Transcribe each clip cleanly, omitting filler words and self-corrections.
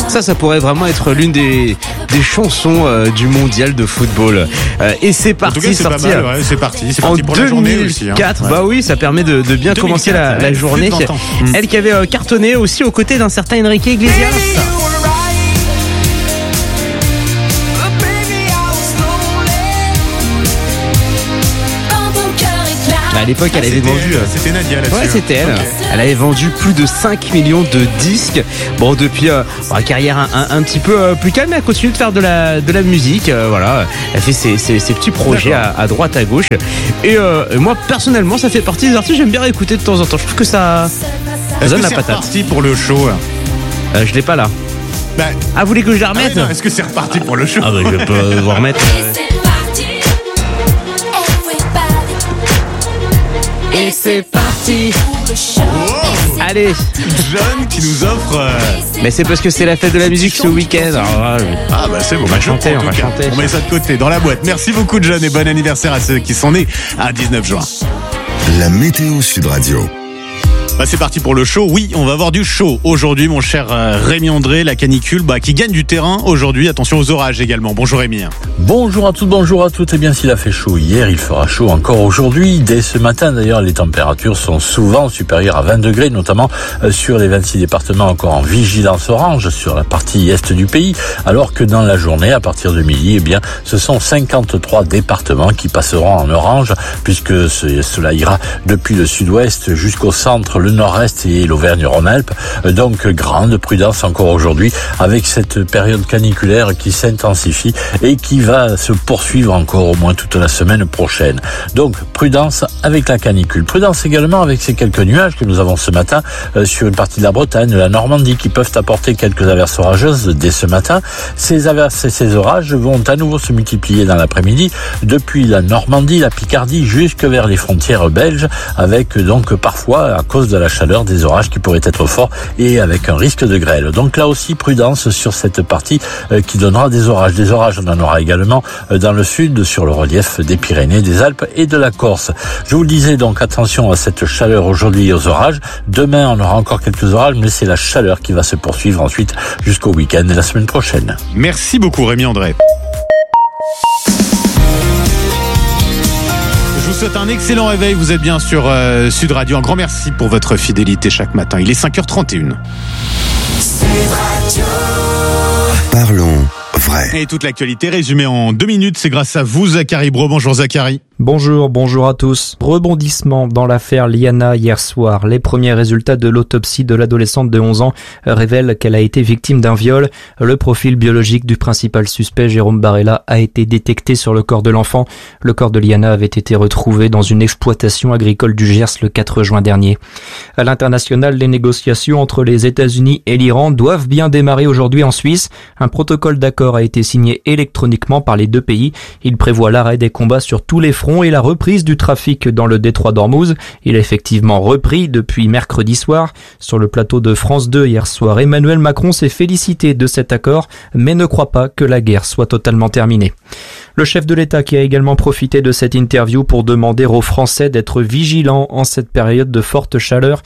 Ça pourrait vraiment être l'une des chansons du mondial de football. Et c'est parti. En tout cas, c'est sorti, pas mal, ouais, c'est parti en pour la journée aussi. 2004, bah oui, ça permet de bien 2004, commencer la journée. Elle qui avait cartonné aussi aux côtés d'un certain Enrique Iglesias. À l'époque, elle avait vendu. C'était Nadia là-dessus. Ouais, c'était elle. Okay. Elle avait vendu plus de 5 millions de disques. Bon, depuis carrière un petit peu plus calme, elle continue de faire de la musique. Voilà, elle fait ses petits projets à droite, à gauche. Et moi, personnellement, ça fait partie des artistes que j'aime bien écouter de temps en temps. Je trouve que ça donne la patate. C'est reparti pour le show? Je l'ai pas là. Vous voulez que je la remette? Est-ce que c'est reparti pour le show? Je peux vous remettre. Et c'est parti. Allez, John qui nous offre. Mais c'est parce que c'est la fête de la musique ce week-end. C'est bon. On va chanter. On met ça de côté dans la boîte. Merci beaucoup John et bon anniversaire à ceux qui sont nés à 19 juin. La météo Sud Radio. C'est parti pour le show. Oui, on va avoir du chaud aujourd'hui, mon cher Rémi André. La canicule qui gagne du terrain aujourd'hui. Attention aux orages également. Bonjour Rémi. Bonjour à toutes, bonjour à toutes. Eh bien, s'il a fait chaud hier, il fera chaud encore aujourd'hui. Dès ce matin, d'ailleurs, les températures sont souvent supérieures à 20 degrés, notamment sur les 26 départements encore en vigilance orange sur la partie est du pays. Alors que dans la journée, à partir de midi, eh bien, ce sont 53 départements qui passeront en orange, puisque cela ira depuis le sud-ouest jusqu'au centre, le nord-est et l'Auvergne-Rhône-Alpes. Donc, grande prudence encore aujourd'hui avec cette période caniculaire qui s'intensifie et qui va se poursuivre encore au moins toute la semaine prochaine. Donc, prudence avec la canicule. Prudence également avec ces quelques nuages que nous avons ce matin sur une partie de la Bretagne, de la Normandie, qui peuvent apporter quelques averses orageuses dès ce matin. Ces averses et ces orages vont à nouveau se multiplier dans l'après-midi depuis la Normandie, la Picardie, jusque vers les frontières belges, avec donc parfois, à cause de la chaleur, des orages qui pourraient être forts et avec un risque de grêle. Donc là aussi, prudence sur cette partie qui donnera des orages. Des orages, on en aura également dans le sud, sur le relief des Pyrénées, des Alpes et de la Corse. Je vous le disais, donc attention à cette chaleur aujourd'hui et aux orages. Demain, on aura encore quelques orages, mais c'est la chaleur qui va se poursuivre ensuite jusqu'au week-end et la semaine prochaine. Merci beaucoup Rémi André. Je vous souhaite un excellent réveil, vous êtes bien sur Sud Radio. Un grand merci pour votre fidélité chaque matin. Il est 5h31. Sud Radio. Parlons vrai. Et toute l'actualité résumée en 2 minutes, c'est grâce à vous, Zachary Bro. Bonjour Zachary. Bonjour à tous. Rebondissement dans l'affaire Liana hier soir. Les premiers résultats de l'autopsie de l'adolescente de 11 ans révèlent qu'elle a été victime d'un viol. Le profil biologique du principal suspect, Jérôme Barella, a été détecté sur le corps de l'enfant. Le corps de Liana avait été retrouvé dans une exploitation agricole du Gers le 4 juin dernier. À l'international, les négociations entre les États-Unis et l'Iran doivent bien démarrer aujourd'hui en Suisse. Un protocole d'accord a été signé électroniquement par les deux pays. Il prévoit l'arrêt des combats sur tous les fronts et la reprise du trafic dans le détroit d'Ormuz. Il a effectivement repris depuis mercredi soir. Sur le plateau de France 2 hier soir, Emmanuel Macron s'est félicité de cet accord, mais ne croit pas que la guerre soit totalement terminée. Le chef de l'État qui a également profité de cette interview pour demander aux Français d'être vigilants en cette période de forte chaleur.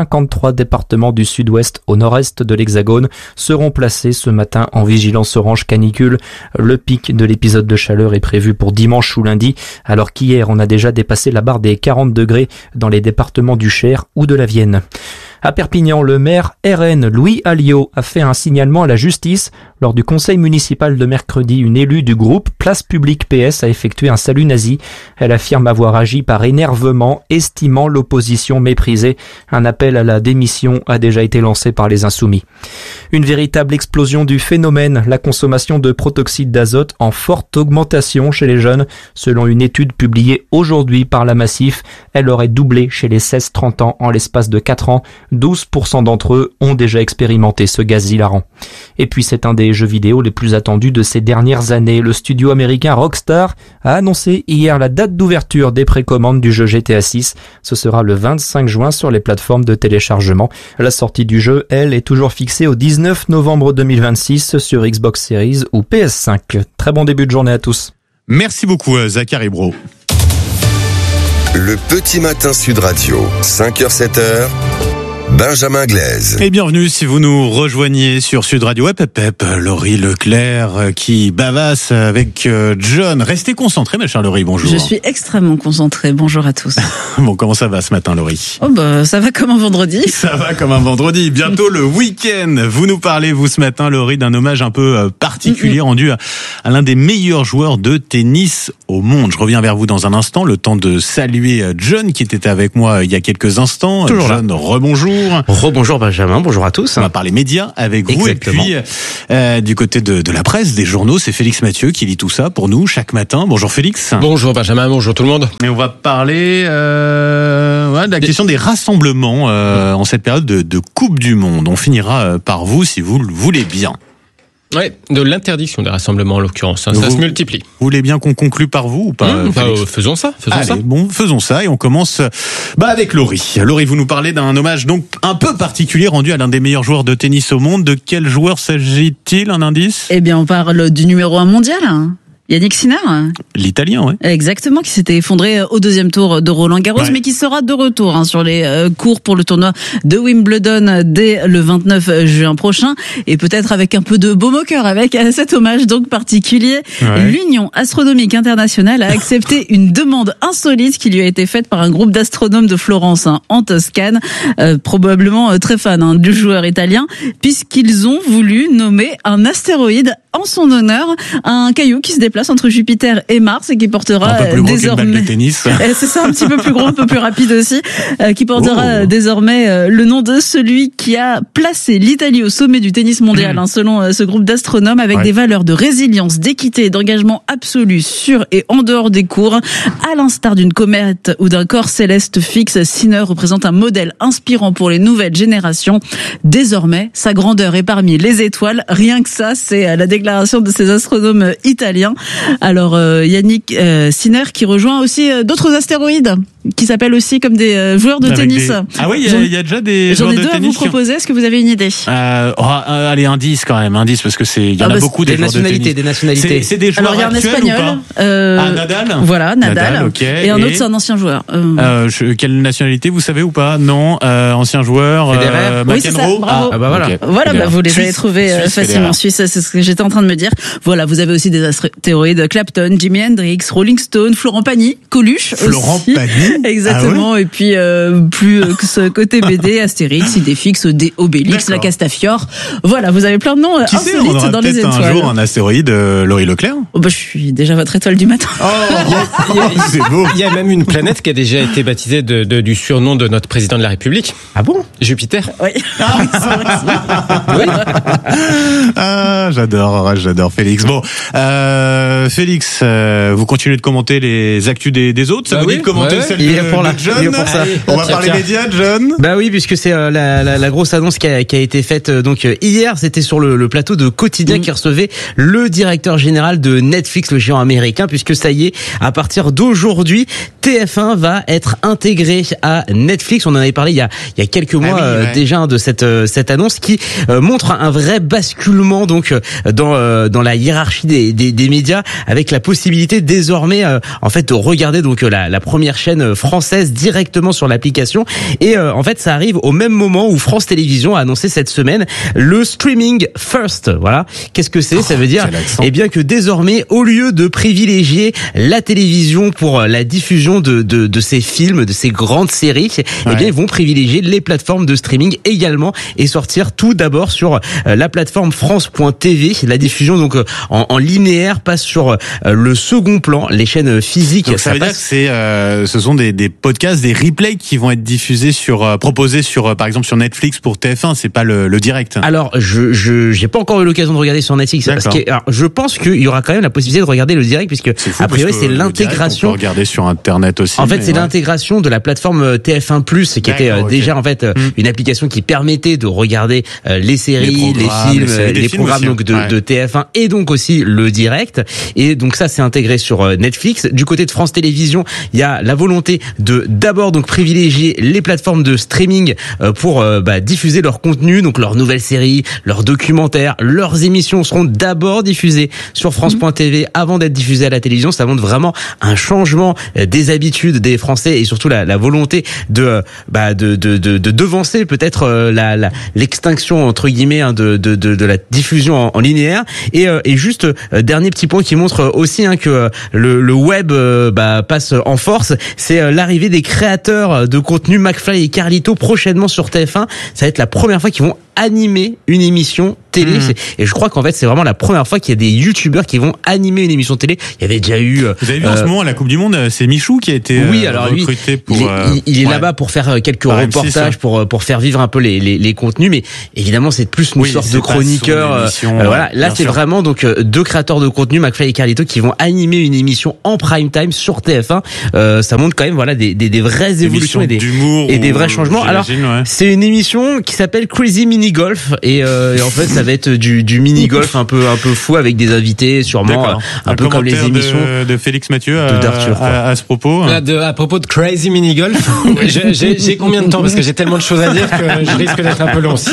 53 départements du sud-ouest au nord-est de l'Hexagone seront placés ce matin en vigilance orange canicule. Le pic de l'épisode de chaleur est prévu pour dimanche ou lundi, alors qu'hier on a déjà dépassé la barre des 40 degrés dans les départements du Cher ou de la Vienne. À Perpignan, le maire RN Louis Alliot a fait un signalement à la justice. Lors du conseil municipal de mercredi, une élue du groupe Place Publique PS a effectué un salut nazi. Elle affirme avoir agi par énervement, estimant l'opposition méprisée. Un appel à la démission a déjà été lancé par les Insoumis. Une véritable explosion du phénomène, la consommation de protoxyde d'azote en forte augmentation chez les jeunes. Selon une étude publiée aujourd'hui par la Massif, elle aurait doublé chez les 16-30 ans en l'espace de 4 ans. 12% d'entre eux ont déjà expérimenté ce gaz hilarant. Et puis c'est un des jeux vidéo les plus attendus de ces dernières années. Le studio américain Rockstar a annoncé hier la date d'ouverture des précommandes du jeu GTA 6. Ce sera le 25 juin sur les plateformes de téléchargement. La sortie du jeu, elle, est toujours fixée au 19 novembre 2026 sur Xbox Series ou PS5. Très bon début de journée à tous. Merci beaucoup Zachary Bro. Le petit matin Sud Radio, 5h-7h, Benjamin Glaise. Et bienvenue si vous nous rejoignez sur Sud Radio. Laurie Leclerc qui bavasse avec John. Restez concentrés, ma chère Laurie, bonjour. Je suis extrêmement concentrée. Bonjour à tous. Bon, comment ça va ce matin, Laurie? Oh ça va comme un vendredi. Ça va comme un vendredi. Bientôt le week-end. Vous nous parlez, vous, ce matin, Laurie, d'un hommage un peu particulier rendu à l'un des meilleurs joueurs de tennis au monde. Je reviens vers vous dans un instant. Le temps de saluer John qui était avec moi il y a quelques instants. Toujours John, là. Rebonjour. Rebonjour Benjamin, bonjour à tous. On va parler médias avec vous. Exactement. Et puis du côté de la presse, des journaux, c'est Félix Mathieu qui lit tout ça pour nous chaque matin. Bonjour Félix. Bonjour Benjamin, bonjour tout le monde. Et on va parler de la question des rassemblements en cette période de Coupe du Monde. On finira par vous si vous le voulez bien. Ouais, de l'interdiction des rassemblements en l'occurrence, ça se multiplie. Vous voulez bien qu'on conclue par vous ou pas? Faisons ça. Allez, bon, faisons ça et on commence avec Laurie. Laurie, vous nous parlez d'un hommage donc un peu particulier rendu à l'un des meilleurs joueurs de tennis au monde. De quel joueur s'agit-il, un indice? Eh bien, on parle du numéro 1 mondial, Yannick Sinner. L'italien, ouais. Exactement, qui s'était effondré au deuxième tour de Roland-Garros, mais qui sera de retour sur les cours pour le tournoi de Wimbledon dès le 29 juin prochain, et peut-être avec un peu de baume au cœur avec cet hommage donc particulier. Ouais. L'Union astronomique internationale a accepté une demande insolite qui lui a été faite par un groupe d'astronomes de Florence en Toscane, probablement très fan du joueur italien, puisqu'ils ont voulu nommer un astéroïde en son honneur, un caillou qui se déplace entre Jupiter et Mars et qui portera un peu plus gros désormais qu'une balle de tennis. C'est ça, un petit peu plus gros, un peu plus rapide aussi, qui portera désormais le nom de celui qui a placé l'Italie au sommet du tennis mondial, selon ce groupe d'astronomes, avec des valeurs de résilience, d'équité et d'engagement absolu sur et en dehors des cours. À l'instar d'une comète ou d'un corps céleste fixe, Sinner représente un modèle inspirant pour les nouvelles générations. Désormais, sa grandeur est parmi les étoiles. Rien que ça, c'est la déclaration de ces astronomes italiens. Alors Yannick Sinner qui rejoint aussi d'autres astéroïdes qui s'appellent aussi comme des joueurs de tennis. Ah oui, il y a déjà des joueurs de tennis. J'en ai deux à vous proposer. Est-ce que vous avez une idée? Allez, indice quand même, indice parce que il y en a beaucoup des joueurs de tennis. Des nationalités. C'est des joueurs actuels. Alors il y a un espagnol. Nadal. Voilà, Nadal. Okay. Et un autre, c'est un ancien joueur. Quelle nationalité vous savez ou pas? Non, ancien joueur. McEnroe. Oui, c'est ça. Bravo. Ah bah voilà. Okay. Voilà, vous les avez trouvés facilement. Suisse, c'est ce que j'étais en train de me dire. Voilà, vous avez aussi des astéroïdes. Clapton, Jimi Hendrix, Rolling Stone, Florent Pagny, Coluche. Florent Pagny. Exactement. Et puis plus que ce côté BD, Astérix, Idéfix, Obélix, la Castafiore. Voilà, vous avez plein de noms insolites dans les étoiles. Un jour un astéroïde, Laurie Leclerc. Je suis déjà votre étoile du matin. C'est beau. Il y a même une planète qui a déjà été baptisée du surnom de notre président de la République. Ah bon? Jupiter. Oui. J'adore Félix. Bon, Félix, vous continuez de commenter les actus des autres. Ça vous dit de commenter celle de John? On va parler médias, John. Bah oui, puisque c'est la grosse annonce qui a été faite donc hier. C'était sur le plateau de Quotidien qui recevait le directeur général de Netflix, le géant américain, puisque ça y est, à partir d'aujourd'hui, TF1 va être intégré à Netflix. On en avait parlé il y a quelques mois déjà de cette annonce qui montre un vrai basculement donc dans la hiérarchie des médias, avec la possibilité désormais en fait de regarder donc la première chaîne française directement sur l'application. Et en fait ça arrive au même moment où France Télévisions a annoncé cette semaine le streaming first. Voilà, qu'est-ce que c'est? Ça veut dire bien que désormais, au lieu de privilégier la télévision pour la diffusion de ces films, de ces grandes séries, bien ils vont privilégier les plateformes de streaming également et sortir tout d'abord sur la plateforme France.tv. La diffusion donc en linéaire passe sur le second plan, les chaînes physiques. Donc ça veut dire que ce sont des podcasts, des replays qui vont être diffusés proposés par exemple sur Netflix pour TF1. C'est pas le direct. Alors j'ai pas encore eu l'occasion de regarder sur Netflix parce que je pense qu'il y aura quand même la possibilité de regarder le direct, puisque a priori c'est l'intégration. On peut regarder sur internet aussi. En fait, c'est l'intégration de la plateforme TF1+, qui était déjà en une application qui permettait de regarder les séries, les films, les programmes donc de TF1 et donc aussi le direct. Et donc ça, c'est intégré sur Netflix. Du côté de France Télévisions, il y a la volonté de d'abord donc privilégier les plateformes de streaming pour diffuser leur contenu, donc leurs nouvelles séries, leurs documentaires, leurs émissions seront d'abord diffusées sur France.tv avant d'être diffusées à la télévision. Ça montre vraiment un changement des habitudes des Français et surtout la volonté de devancer peut-être l'extinction entre guillemets de la diffusion en linéaire. Et juste dernier petit point qui montre aussi que le web passe en force, c'est l'arrivée des créateurs de contenu McFly et Carlito prochainement sur TF1. Ça va être la première fois qu'ils vont animer une émission télé. Et je crois qu'en fait c'est vraiment la première fois qu'il y a des youtubeurs qui vont animer une émission télé. Il y avait déjà eu vous avez vu en ce moment à la Coupe du Monde, c'est Michou qui a été recruté pour il est là-bas pour faire quelques reportages, pour faire vivre un peu les contenus, mais évidemment c'est plus une sorte de chroniqueur. Voilà, là c'est vraiment donc deux créateurs de contenu, McFly et Carlito, qui vont animer une émission en prime time sur TF1. Ça montre quand même des vraies évolutions et des vrais changements. Alors c'est une émission qui s'appelle Crazy Mini Golf et en fait ça va être du mini golf un peu fou avec des invités sûrement un peu comme les émissions de Félix Mathieu d'Arthur à ce propos. À propos de Crazy Mini Golf, j'ai combien de temps parce que j'ai tellement de choses à dire que je risque d'être un peu long.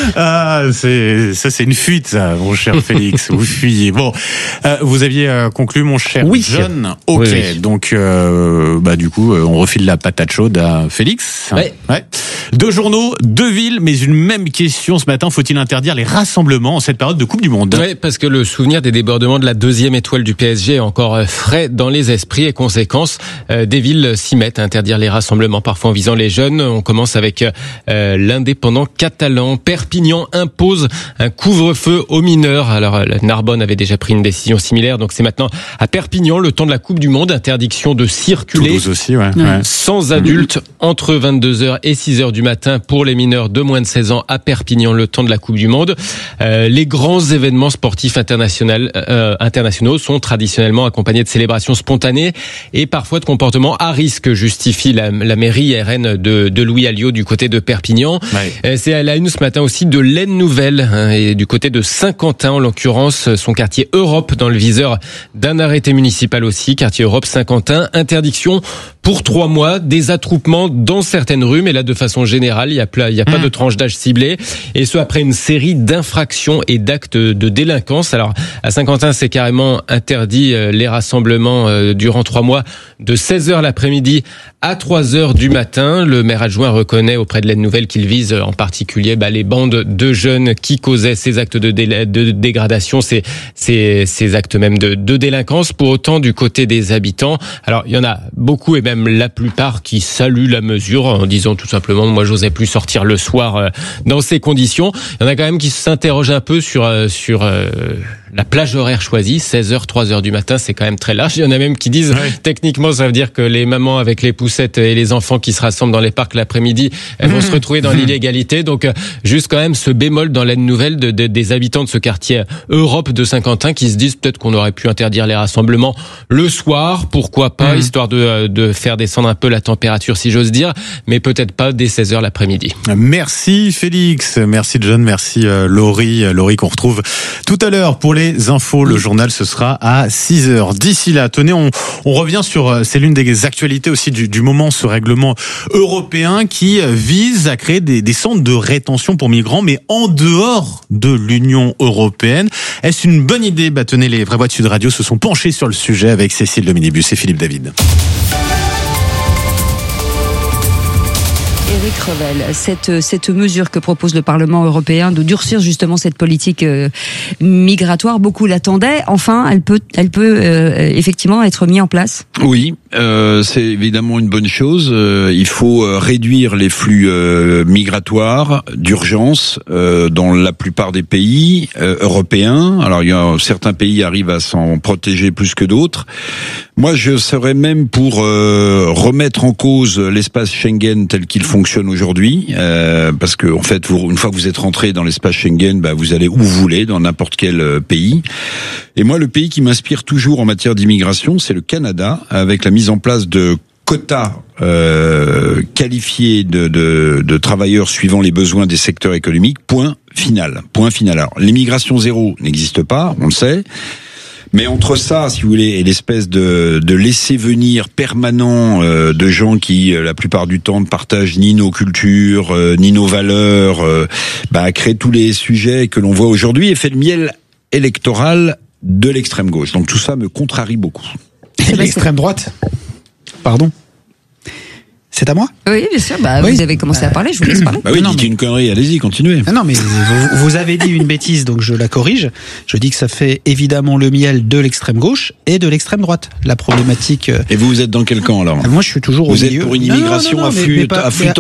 C'est une fuite ça, mon cher Félix. Vous fuyez. Bon, vous aviez conclu, mon cher John. Ok, oui. Donc du coup on refile la patate chaude à Félix. Ouais. Deux journaux, deux villes, mais une même question ce matin. Faut-il interdire les rassemblements en cette période de Coupe du Monde? Oui, parce que le souvenir des débordements de la deuxième étoile du PSG est encore frais dans les esprits et conséquence, des villes s'y mettent à interdire les rassemblements, parfois en visant les jeunes. On commence avec l'indépendant catalan. Perpignan impose un couvre-feu aux mineurs. Alors la Narbonne avait déjà pris une décision similaire, donc c'est maintenant à Perpignan, le temps de la Coupe du Monde, interdiction de circuler. Toulouse aussi, sans adultes entre 22h et 6h du matin pour les mineurs de moins de 16 ans à Perpignan, le temps de la Coupe du Monde. Les grands événements sportifs internationaux sont traditionnellement accompagnés de célébrations spontanées et parfois de comportements à risque, justifie la mairie RN de Louis Alliot du côté de Perpignan. Ouais. C'est à la une ce matin aussi de l'Aisne Nouvelle et du côté de Saint-Quentin, en l'occurrence son quartier Europe dans le viseur d'un arrêté municipal aussi, quartier Europe Saint-Quentin. Interdiction pour 3 mois des attroupements dans certaines rues, mais là de façon générale, il y a pas de tranche d'âge ciblée, et ce après une série d'infractions et d'actes de délinquance. Alors à Saint-Quentin, c'est carrément interdit les rassemblements durant 3 mois de 16h l'après-midi à 3h du matin. Le maire adjoint reconnaît auprès de l'Aisne Nouvelle qu'il vise en particulier les bandes de jeunes qui causaient ces actes de dégradation, ces actes même de délinquance. Pour autant, du côté des habitants, alors il y en a beaucoup et même la plupart qui saluent la mesure en disant tout simplement moi j'osais plus sortir le soir dans ces conditions. Il y en a quand même qui s'interrogent un peu sur la plage horaire choisie, 16h, 3h du matin, c'est quand même très large. Il y en a même qui disent, techniquement, ça veut dire que les mamans avec les poussettes et les enfants qui se rassemblent dans les parcs l'après-midi, elles vont se retrouver dans l'illégalité. Donc, juste quand même ce bémol dans l'Aisne Nouvelle des habitants de ce quartier Europe de Saint-Quentin qui se disent peut-être qu'on aurait pu interdire les rassemblements le soir, pourquoi pas, histoire de faire descendre un peu la température, si j'ose dire, mais peut-être pas dès 16h l'après-midi. Merci Félix, merci John, merci Laurie qu'on retrouve tout à l'heure pour les infos. Le journal, ce sera à 6h. D'ici là, tenez, on revient sur, c'est l'une des actualités aussi du moment, ce règlement européen qui vise à créer des centres de rétention pour migrants, mais en dehors de l'Union européenne. Est-ce une bonne idée? Tenez, les Vraies Voix de Sud Radio se sont penchés sur le sujet avec Cécile de Minibus et Philippe David. Éric Revel, cette mesure que propose le Parlement européen de durcir justement cette politique migratoire, beaucoup l'attendaient. Enfin, elle peut effectivement être mise en place. Oui, c'est évidemment une bonne chose. Il faut réduire les flux migratoires d'urgence dans la plupart des pays européens. Alors, certains pays arrivent à s'en protéger plus que d'autres. Moi, je serais même pour remettre en cause l'espace Schengen tel qu'il fonctionne aujourd'hui, parce que en fait, une fois que vous êtes rentré dans l'espace Schengen, vous allez où vous voulez, dans n'importe quel pays. Et moi, le pays qui m'inspire toujours en matière d'immigration, c'est le Canada, avec la mise en place de quota qualifié de travailleurs suivant les besoins des secteurs économiques. Point final. Alors, l'immigration zéro n'existe pas, on le sait. Mais entre ça, si vous voulez, et l'espèce de laisser venir permanent de gens qui, la plupart du temps, ne partagent ni nos cultures, ni nos valeurs, crée tous les sujets que l'on voit aujourd'hui et fait le miel électoral de l'extrême gauche. Donc tout ça me contrarie beaucoup. Et l'extrême droite ? Pardon ? C'est à moi ? Oui, bien sûr. Vous avez commencé à parler, je vous laisse parler. Dites une connerie, allez-y, continuez. Non, mais vous avez dit une bêtise, donc je la corrige. Je dis que ça fait évidemment le miel de l'extrême gauche et de l'extrême droite. La problématique. Et vous êtes dans quel camp alors ? Moi, je suis toujours au milieu. Vous êtes pour une immigration à flux tendu ?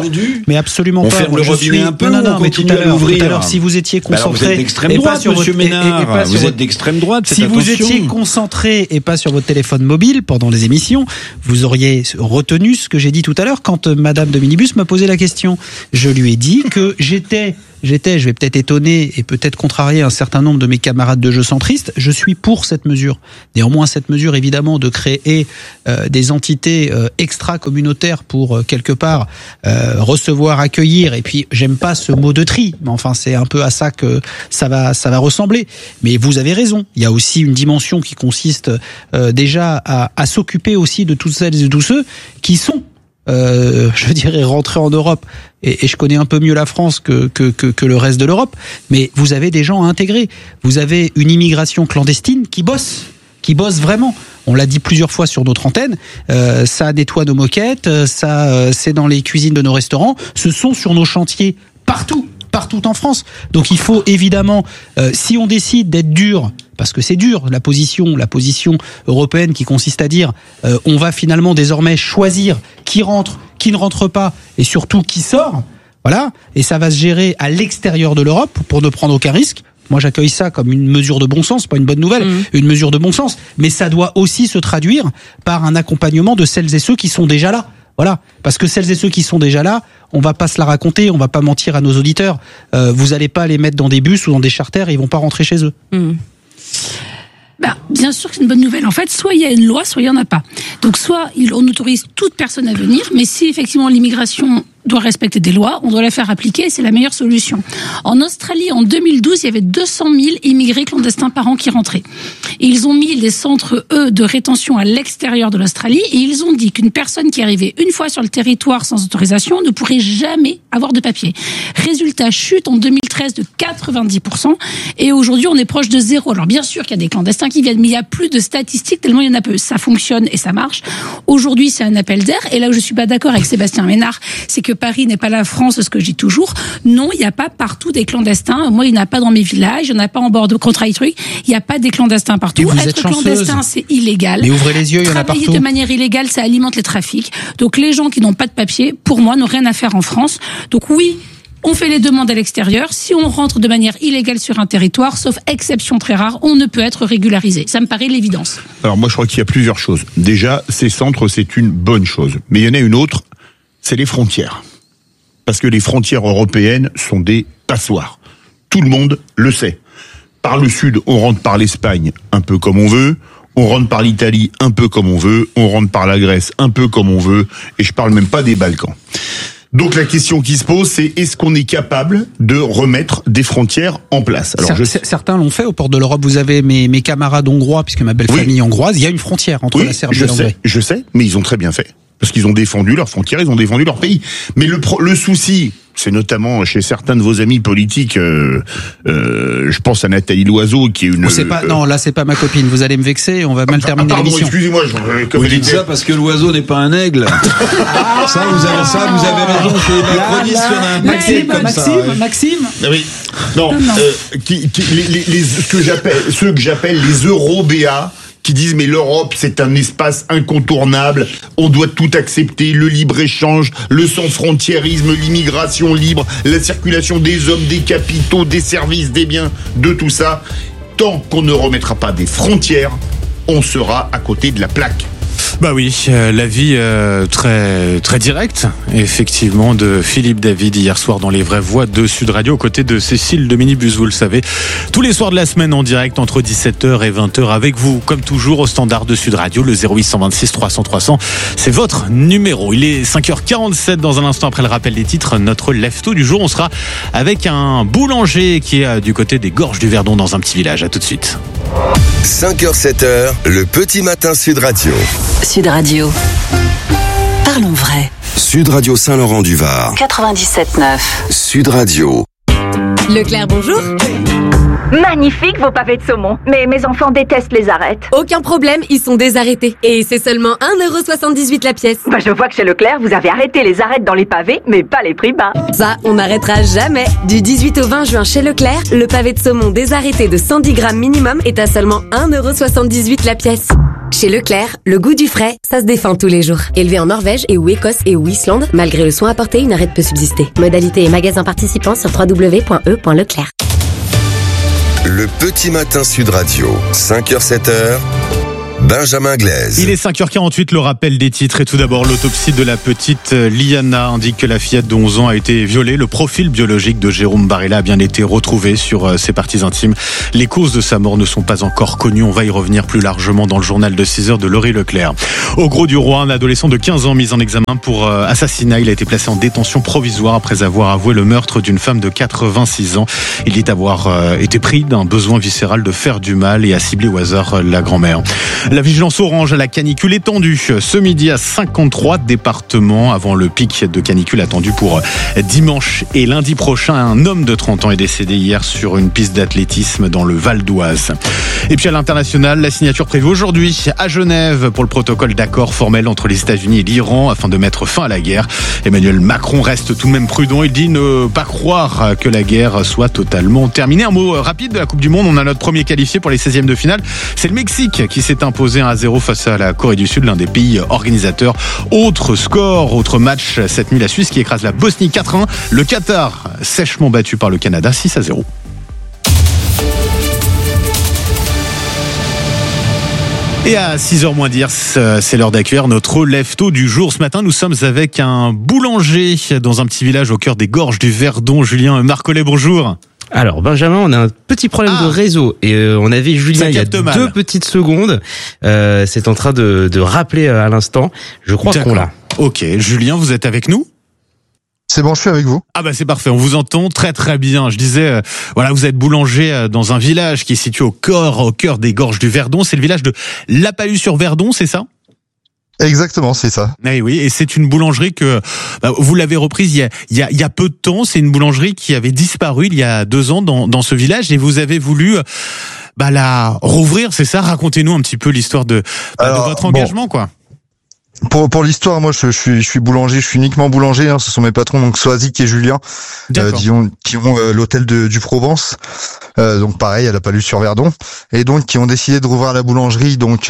Mais absolument pas. On ferme le robinet un peu. Mais tout à l'heure, si vous étiez concentré, vous êtes d'extrême droite, Monsieur Ménard. Vous êtes d'extrême droite. Si vous étiez concentré et pas sur votre téléphone mobile pendant les émissions, vous auriez retenu ce que j'ai dit tout à l'heure quand Madame de Minibus m'a posé la question. Je lui ai dit que j'étais, je vais peut-être étonner et peut-être contrarier un certain nombre de mes camarades de jeu centristes, je suis pour cette mesure. Néanmoins, cette mesure, évidemment, de créer des entités extra-communautaires pour, quelque part, recevoir, accueillir, et puis, j'aime pas ce mot de tri, mais enfin, c'est un peu à ça que ça va ressembler. Mais vous avez raison, il y a aussi une dimension qui consiste déjà à s'occuper aussi de toutes celles et de tous ceux qui sont je dirais rentrer en Europe, et je connais un peu mieux la France que le reste de l'Europe, mais vous avez des gens à intégrer. Vous avez une immigration clandestine qui bosse vraiment. On l'a dit plusieurs fois sur notre antenne, ça nettoie nos moquettes, ça c'est dans les cuisines de nos restaurants, ce sont sur nos chantiers partout en France. Donc il faut évidemment, si on décide d'être dur, parce que c'est dur, la position européenne qui consiste à dire on va finalement désormais choisir qui rentre, qui ne rentre pas, et surtout qui sort, voilà, et ça va se gérer à l'extérieur de l'Europe pour ne prendre aucun risque. Moi, j'accueille ça comme une mesure de bon sens, pas une bonne nouvelle, une mesure de bon sens, mais ça doit aussi se traduire par un accompagnement de celles et ceux qui sont déjà là. Voilà, parce que celles et ceux qui sont déjà là, on va pas se la raconter, on va pas mentir à nos auditeurs. Vous allez pas les mettre dans des bus ou dans des charters, et ils vont pas rentrer chez eux. Bien sûr que c'est une bonne nouvelle. En fait, soit il y a une loi, soit il y en a pas. Donc soit on autorise toute personne à venir, mais si effectivement l'immigration doit respecter des lois, on doit la faire appliquer, c'est la meilleure solution. En Australie, en 2012, il y avait 200 000 immigrés clandestins par an qui rentraient. Et ils ont mis des centres, de rétention à l'extérieur de l'Australie, et ils ont dit qu'une personne qui arrivait une fois sur le territoire sans autorisation ne pourrait jamais avoir de papier. Résultat, chute en 2013 de 90%, et aujourd'hui on est proche de zéro. Alors bien sûr qu'il y a des clandestins qui viennent, mais il y a plus de statistiques tellement il y en a peu. Ça fonctionne et ça marche. Aujourd'hui, c'est un appel d'air, et là où je suis pas d'accord avec Sébastien Ménard, c'est que Paris n'est pas la France, ce que je dis toujours. Non, il n'y a pas partout des clandestins. Moi, il n'y en a pas dans mes villages, il n'y en a pas en bord de contrat-truc. Il n'y a pas des clandestins partout. Être clandestin, c'est illégal. Mais ouvrez les yeux, il y en a partout. Travailler de manière illégale, ça alimente les trafics. Donc les gens qui n'ont pas de papier, pour moi, n'ont rien à faire en France. Donc oui, on fait les demandes à l'extérieur. Si on rentre de manière illégale sur un territoire, sauf exception très rare, on ne peut être régularisé. Ça me paraît l'évidence. Alors moi, je crois qu'il y a plusieurs choses. Déjà, ces centres, c'est une bonne chose. Mais il y en a une autre, c'est les frontières. Parce que les frontières européennes sont des passoires. Tout le monde le sait. Par le sud, on rentre par l'Espagne un peu comme on veut, on rentre par l'Italie un peu comme on veut, on rentre par la Grèce un peu comme on veut, et je parle même pas des Balkans. Donc la question qui se pose, c'est est-ce qu'on est capable de remettre des frontières en place ? Alors, certains l'ont fait au port de l'Europe. Vous avez mes camarades hongrois, puisque ma belle famille est hongroise, il y a une frontière entre la Serbie et l'Hongrie. Je sais, mais ils ont très bien fait. Parce qu'ils ont défendu leurs frontières, ils ont défendu leur pays. Mais le souci, c'est notamment chez certains de vos amis politiques, je pense à Nathalie Loiseau, qui est une... non, là c'est pas ma copine, vous allez me vexer, on va mal terminer l'émission. Excusez-moi, vous dites ça parce que l'oiseau n'est pas un aigle. ça, vous avez raison, chez les macronistes, Maxime. Oui. Non, ceux que j'appelle les Eurobéas, qui disent mais l'Europe c'est un espace incontournable, on doit tout accepter, le libre-échange, le sans-frontiérisme, l'immigration libre, la circulation des hommes, des capitaux, des services, des biens, de tout ça. Tant qu'on ne remettra pas des frontières, on sera à côté de la plaque. Bah oui, l'avis très très direct, effectivement, de Philippe David hier soir dans les vraies voix de Sud Radio, aux côtés de Cécile de Minibus, vous le savez, tous les soirs de la semaine en direct entre 17h et 20h avec vous, comme toujours au standard de Sud Radio, le 0826 300 300, c'est votre numéro. Il est 5h47 dans un instant après le rappel des titres, notre lève-tôt du jour, on sera avec un boulanger qui est du côté des Gorges du Verdon dans un petit village. À tout de suite. 5h, 7h, le petit matin Sud Radio. Sud Radio. Parlons vrai. Sud Radio Saint-Laurent-du-Var. 97.9. Sud Radio. Leclerc, bonjour. Magnifique vos pavés de saumon. Mais mes enfants détestent les arêtes. Aucun problème, ils sont désarrêtés. Et c'est seulement 1,78€ la pièce. Bah je vois que chez Leclerc, vous avez arrêté les arêtes dans les pavés, mais pas les prix bas. Ça, on n'arrêtera jamais. Du 18 au 20 juin chez Leclerc, le pavé de saumon désarrêté de 110 grammes minimum est à seulement 1,78€ la pièce. Chez Leclerc, le goût du frais, ça se défend tous les jours. Élevé en Norvège et ou Écosse et ou Islande, malgré le soin apporté, une arête peut subsister. Modalité et magasin participants sur www.e.leclerc. Le petit matin Sud Radio, 5h, 7h, Benjamin Glaise. Il est 5h48, le rappel des titres. Et tout d'abord, l'autopsie de la petite Liana indique que la fillette de 11 ans a été violée. Le profil biologique de Jérôme Barella a bien été retrouvé sur ses parties intimes. Les causes de sa mort ne sont pas encore connues. On va y revenir plus largement dans le journal de 6h de Laurie Leclerc. Au Gros du Roi, un adolescent de 15 ans mis en examen pour assassinat. Il a été placé en détention provisoire après avoir avoué le meurtre d'une femme de 86 ans. Il dit avoir été pris d'un besoin viscéral de faire du mal et a ciblé au hasard la grand-mère. La vigilance orange à la canicule étendue ce midi à 53 départements avant le pic de canicule attendu pour dimanche et lundi prochain. Un homme de 30 ans est décédé hier sur une piste d'athlétisme dans le Val d'Oise. Et puis à l'international, la signature prévue aujourd'hui à Genève pour le protocole d'accord formel entre les États-Unis et l'Iran afin de mettre fin à la guerre. Emmanuel Macron reste tout de même prudent. Il dit ne pas croire que la guerre soit totalement terminée. Un mot rapide de la Coupe du Monde. On a notre premier qualifié pour les 16e de finale. C'est le Mexique qui s'est imposé 1-0 face à la Corée du Sud, l'un des pays organisateurs. Autre score, autre match cette nuit, la Suisse qui écrase la Bosnie 4-1. Le Qatar sèchement battu par le Canada 6-0. Et à 6h moins 10, c'est l'heure d'accueillir notre lève-tôt du jour. Ce matin, nous sommes avec un boulanger dans un petit village au cœur des Gorges du Verdon. Julien Marcollet, bonjour. Alors Benjamin, on a un petit problème de réseau et on avait Julien il y a 2 petites secondes. C'est en train de rappeler à l'instant. Je crois qu'on l'a. Ok, Julien, vous êtes avec nous ? C'est bon, je suis avec vous. Ah bah c'est parfait, on vous entend très très bien. Je disais, voilà, vous êtes boulanger dans un village qui est situé au cœur des Gorges du Verdon. C'est le village de Lapalus-sur-Verdon, c'est ça ? Exactement, c'est ça. Eh oui, et c'est une boulangerie que vous l'avez reprise il y a peu de temps. C'est une boulangerie qui avait disparu il y a 2 ans dans ce village et vous avez voulu la rouvrir, c'est ça ? Racontez-nous un petit peu l'histoire de votre engagement, quoi. Pour l'histoire, moi je suis boulanger, je suis uniquement boulanger, hein, ce sont mes patrons donc Soazic et Julien qui ont l'hôtel du Provence. Donc pareil, à Lapalus-sur-Verdon, et donc qui ont décidé de rouvrir la boulangerie. Donc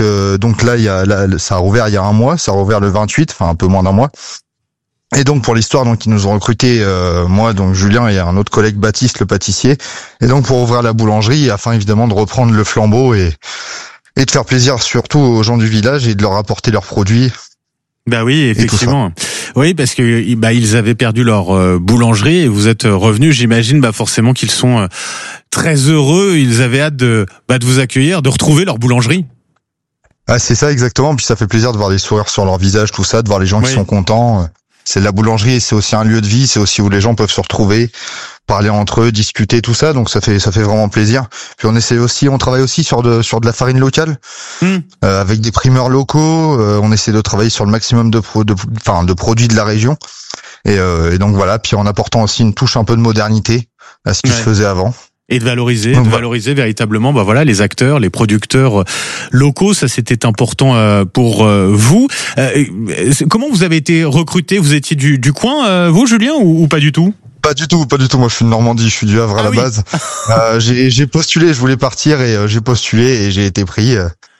là, ça a rouvert il y a un mois, ça a rouvert le 28, enfin un peu moins d'un mois. Et donc pour l'histoire, donc ils nous ont recruté, moi donc Julien et un autre collègue Baptiste le pâtissier, et donc pour ouvrir la boulangerie afin évidemment de reprendre le flambeau et de faire plaisir surtout aux gens du village et de leur apporter leurs produits. Bah oui, effectivement. Oui, parce que ils avaient perdu leur boulangerie et vous êtes revenus. J'imagine forcément qu'ils sont très heureux. Ils avaient hâte de vous accueillir, de retrouver leur boulangerie. Ah, c'est ça exactement. Puis ça fait plaisir de voir des sourires sur leur visage, tout ça, de voir les gens qui sont contents. C'est la boulangerie, et c'est aussi un lieu de vie. C'est aussi où les gens peuvent se retrouver, parler entre eux, discuter, tout ça. Donc ça fait vraiment plaisir. Puis on travaille aussi sur de la farine locale, avec des primeurs locaux. On essaie de travailler sur le maximum de produits de la région. Et donc voilà. Puis en apportant aussi une touche un peu de modernité à ce qui se faisait avant. Et de valoriser véritablement, les acteurs, les producteurs locaux. Ça, c'était important pour vous. Comment vous avez été recruté ? Vous étiez du coin, vous, Julien, ou pas du tout ? Pas du tout. Moi, je suis de Normandie, je suis du Havre à la base. J'ai postulé, je voulais partir et j'ai postulé et j'ai été pris.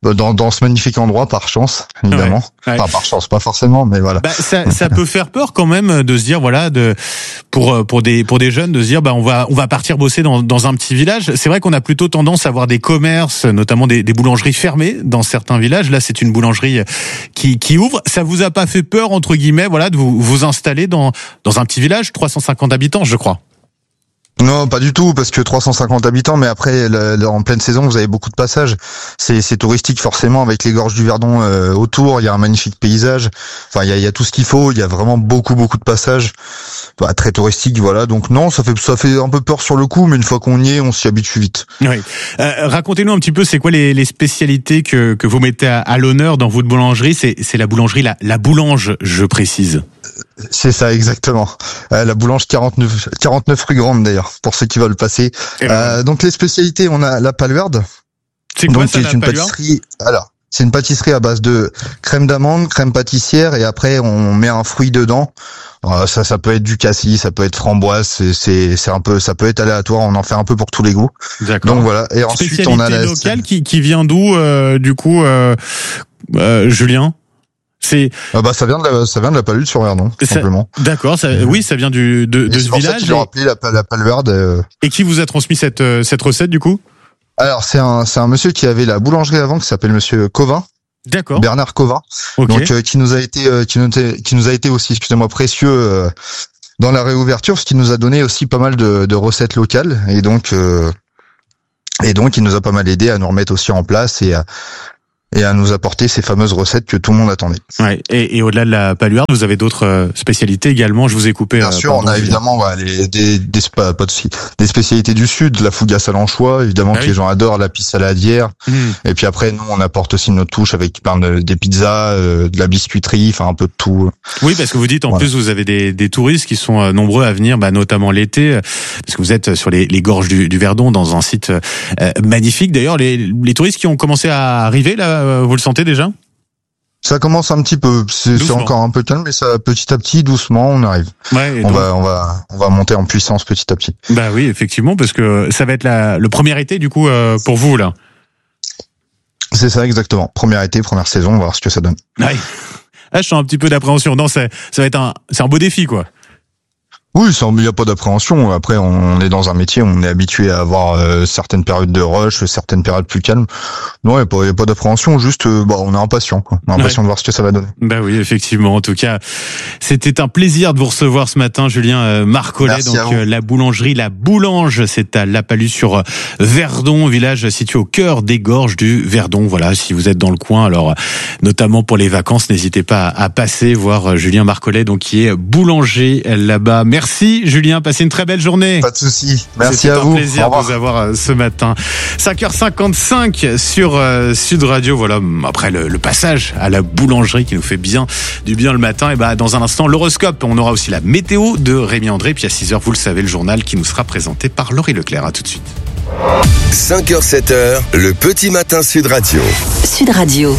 dans ce magnifique endroit par chance, évidemment. Ouais. Enfin, par chance, pas forcément, mais voilà. Bah, ça peut faire peur quand même de se dire, voilà, pour des jeunes, de se dire, bah, on va partir bosser dans un petit village. C'est vrai qu'on a plutôt tendance à voir des commerces, notamment des boulangeries fermées dans certains villages. Là, c'est une boulangerie qui ouvre. Ça vous a pas fait peur, entre guillemets, voilà, de vous installer dans un petit village, 350 habitants, je crois? Non, pas du tout, parce que 350 habitants, mais après, en pleine saison, vous avez beaucoup de passages. C'est touristique forcément, avec les gorges du Verdon autour. Il y a un magnifique paysage. Enfin, il y a tout ce qu'il faut. Il y a vraiment beaucoup de passages. Bah, très touristique, voilà. Donc non, ça fait un peu peur sur le coup, mais une fois qu'on y est, on s'y habitue vite. Oui. Racontez-nous un petit peu, c'est quoi les spécialités que vous mettez à l'honneur dans votre boulangerie? C'est la boulangerie la Boulange, je précise. C'est ça, exactement. La Boulange 49 rue Grande, d'ailleurs, pour ceux qui veulent passer. Donc les spécialités, on a la paluarde. C'est quoi, donc ça, c'est une pâtisserie. Alors, c'est une pâtisserie à base de crème d'amande, crème pâtissière, et après on met un fruit dedans. Ça peut être du cassis, ça peut être framboise, c'est un peu, ça peut être aléatoire. On en fait un peu pour tous les goûts. D'accord. Donc voilà. Et ensuite on a la locale qui vient d'où, du coup, Julien? Ça vient de la Palude sur Verdon, tout simplement. D'accord, oui, ça vient de ce village. C'est rappelé la Paluarde. Et qui vous a transmis cette recette, du coup? Alors, c'est un monsieur qui avait la boulangerie avant, qui s'appelle monsieur Covin. D'accord. Bernard Covin. Okay. Donc, qui nous a été aussi, excusez-moi, précieux, dans la réouverture, ce qui nous a donné aussi pas mal de recettes locales. Et donc, il nous a pas mal aidé à nous remettre aussi en place et à nous apporter ces fameuses recettes que tout le monde attendait. Ouais. Et au-delà de la paluarde, vous avez d'autres spécialités également. Je vous ai coupé. Bien sûr, on a évidemment des spécialités du sud, la fougasse à l'anchois, évidemment que les gens adorent, la pisse saladière. Et puis après, nous, on apporte aussi notre touche avec des pizzas, de la biscuiterie, enfin un peu de tout. Oui, parce que vous dites en plus, vous avez des touristes qui sont nombreux à venir, notamment l'été, parce que vous êtes sur les gorges du Verdon, dans un site magnifique. D'ailleurs, les touristes qui ont commencé à arriver là. Vous le sentez déjà? Ça commence un petit peu, c'est encore un peu calme, mais ça petit à petit, doucement, on arrive. Ouais, on va monter en puissance petit à petit. Bah oui, effectivement, parce que ça va être le premier été du coup pour vous là. C'est ça exactement. Premier été, première saison, on va voir ce que ça donne. Ouais. Je sens un petit peu d'appréhension. Non, ça va être c'est un beau défi quoi. Oui, il n'y a pas d'appréhension. Après, on est dans un métier, on est habitué à avoir certaines périodes de rush, certaines périodes plus calmes. Non, il n'y a pas d'appréhension, juste on est impatient, quoi. On est impatient de voir ce que ça va donner. Bah oui, effectivement. En tout cas, c'était un plaisir de vous recevoir ce matin, Julien Marcollet. Merci donc la boulangerie La Boulange, c'est à La Palue sur Verdon, village situé au cœur des gorges du Verdon. Voilà, si vous êtes dans le coin, alors notamment pour les vacances, n'hésitez pas à passer voir Julien Marcollet, donc qui est boulanger là-bas. Merci Julien, passez une très belle journée. Pas de souci. Merci à vous. C'était un plaisir de vous avoir ce matin. 5h55 sur Sud Radio. Voilà, après le passage à la boulangerie qui nous fait du bien le matin. Et dans un instant, l'horoscope. On aura aussi la météo de Rémi André. Puis à 6h, vous le savez, le journal qui nous sera présenté par Laurie Leclerc. À tout de suite. 5h, 7h, le petit matin Sud Radio. Sud Radio.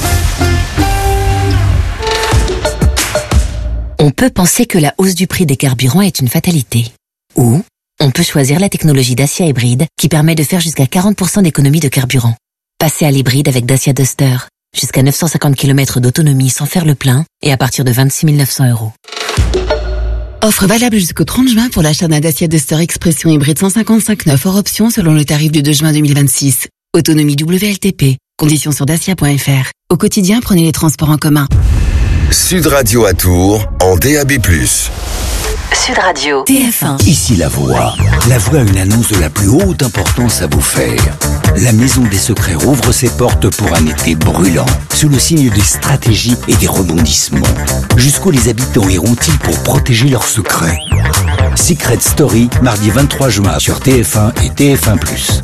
On peut penser que la hausse du prix des carburants est une fatalité. Ou on peut choisir la technologie Dacia hybride qui permet de faire jusqu'à 40% d'économie de carburant. Passez à l'hybride avec Dacia Duster. Jusqu'à 950 km d'autonomie sans faire le plein et à partir de 26 900 €. Offre valable jusqu'au 30 juin pour l'achat d'un Dacia Duster Expression hybride 155/9 hors option selon le tarif du 2 juin 2026. Autonomie WLTP. Conditions sur dacia.fr. Au quotidien, prenez les transports en commun. Sud Radio à Tours, en DAB+. Sud Radio. TF1. Ici La Voix. La Voix a une annonce de la plus haute importance à vous faire. La Maison des Secrets rouvre ses portes pour un été brûlant, sous le signe des stratégies et des rebondissements. Jusqu'où les habitants iront-ils pour protéger leurs secrets? Secret Story, mardi 23 juin sur TF1 et TF1+.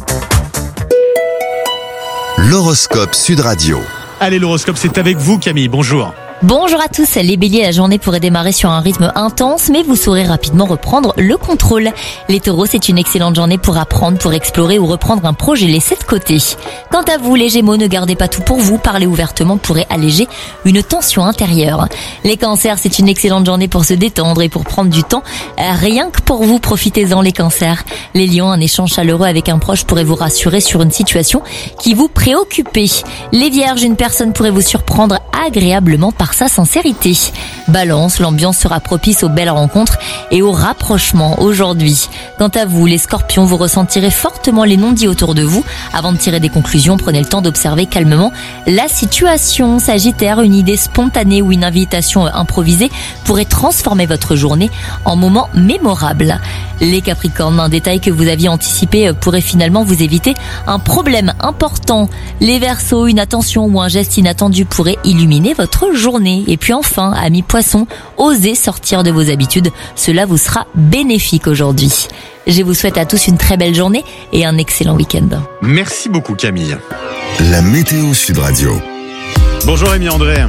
L'horoscope Sud Radio. Allez, l'horoscope, c'est avec vous Camille. Bonjour. Bonjour à tous, les béliers, la journée pourrait démarrer sur un rythme intense, mais vous saurez rapidement reprendre le contrôle. Les taureaux, c'est une excellente journée pour apprendre, pour explorer ou reprendre un projet laissé de côté. Quant à vous, les gémeaux, ne gardez pas tout pour vous, parler ouvertement pourrait alléger une tension intérieure. Les cancers, c'est une excellente journée pour se détendre et pour prendre du temps, rien que pour vous, profitez-en les cancers. Les lions, un échange chaleureux avec un proche pourrait vous rassurer sur une situation qui vous préoccupait. Les vierges, une personne pourrait vous surprendre agréablement par sa sincérité. Balance, l'ambiance sera propice aux belles rencontres et aux rapprochements aujourd'hui. Quant à vous, les scorpions, vous ressentirez fortement les non-dits autour de vous. Avant de tirer des conclusions, prenez le temps d'observer calmement la situation. Sagittaire, une idée spontanée ou une invitation improvisée pourrait transformer votre journée en moment mémorable. Les capricornes, un détail que vous aviez anticipé pourrait finalement vous éviter un problème important. Les verseaux, une attention ou un geste inattendu pourrait illuminer votre journée. Et puis enfin, amis poissons, osez sortir de vos habitudes, cela vous sera bénéfique aujourd'hui. Je vous souhaite à tous une très belle journée et un excellent week-end. Merci beaucoup Camille. La météo Sud Radio. Bonjour Rémi André.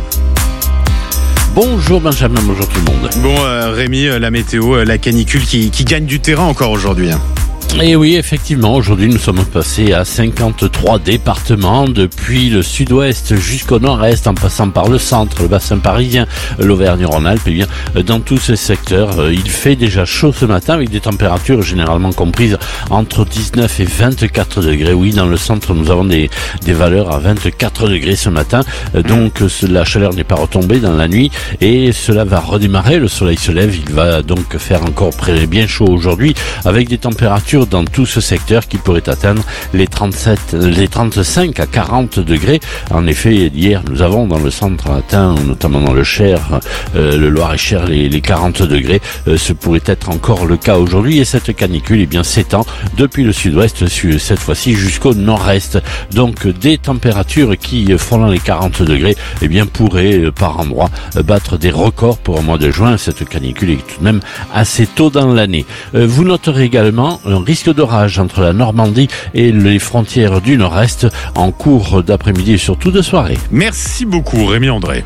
Bonjour Benjamin, bonjour tout le monde. Bon Rémi, la météo, la canicule qui gagne du terrain encore aujourd'hui. Et oui, effectivement, aujourd'hui nous sommes passés à 53 départements, depuis le sud-ouest jusqu'au nord-est, en passant par le centre, le bassin parisien, l'Auvergne-Rhône-Alpes. Et bien, dans tous ces secteurs, il fait déjà chaud ce matin, avec des températures généralement comprises entre 19 et 24 degrés. Oui, dans le centre, nous avons des valeurs à 24 degrés ce matin. Donc, la chaleur n'est pas retombée dans la nuit et cela va redémarrer. Le soleil se lève, il va donc faire encore bien chaud aujourd'hui, avec des températures dans tout ce secteur qui pourrait atteindre les 35 à 40 degrés. En effet, hier, nous avons dans le centre atteint, notamment dans le Cher, le Loir-et-Cher, les 40 degrés. Ce pourrait être encore le cas aujourd'hui, et cette canicule, s'étend depuis le sud-ouest, cette fois-ci jusqu'au nord-est. Donc, des températures qui, frôlant les 40 degrés, pourraient, par endroits, battre des records pour le mois de juin. Cette canicule est tout de même assez tôt dans l'année. Vous noterez également un risque d'orage entre la Normandie et les frontières du nord-est en cours d'après-midi et surtout de soirée. Merci beaucoup Rémi André.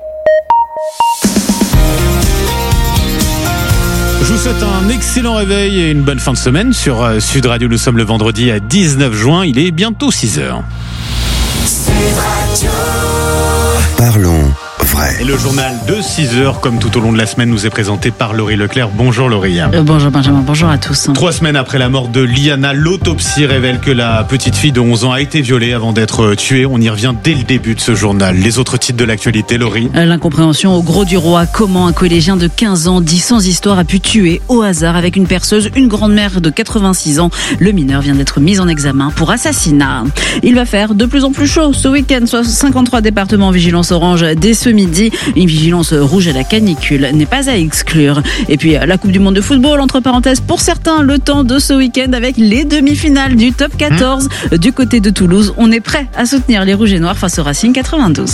Je vous souhaite un excellent réveil et une bonne fin de semaine sur Sud Radio. Nous sommes le vendredi à 19 juin, il est bientôt 6h. Sud Radio. Parlons vrai. Et le journal de 6h, comme tout au long de la semaine, nous est présenté par Laurie Leclerc. Bonjour Laurie. Bonjour Benjamin, bonjour à tous. 3 semaines après la mort de Liana, l'autopsie révèle que la petite fille de 11 ans a été violée avant d'être tuée. On y revient dès le début de ce journal. Les autres titres de l'actualité, Laurie. L'incompréhension au gros du roi. Comment un collégien de 15 ans dit sans histoire a pu tuer au hasard avec une perceuse une grand-mère de 86 ans. Le mineur vient d'être mis en examen pour assassinat. Il va faire de plus en plus chaud ce week-end. 53 départements en vigilance orange dès ce midi. Une vigilance rouge à la canicule n'est pas à exclure. Et puis la Coupe du Monde de football, entre parenthèses, pour certains, le temps de ce week-end avec les demi-finales du top 14. Du côté de Toulouse, on est prêt à soutenir les Rouges et Noirs face au Racing 92.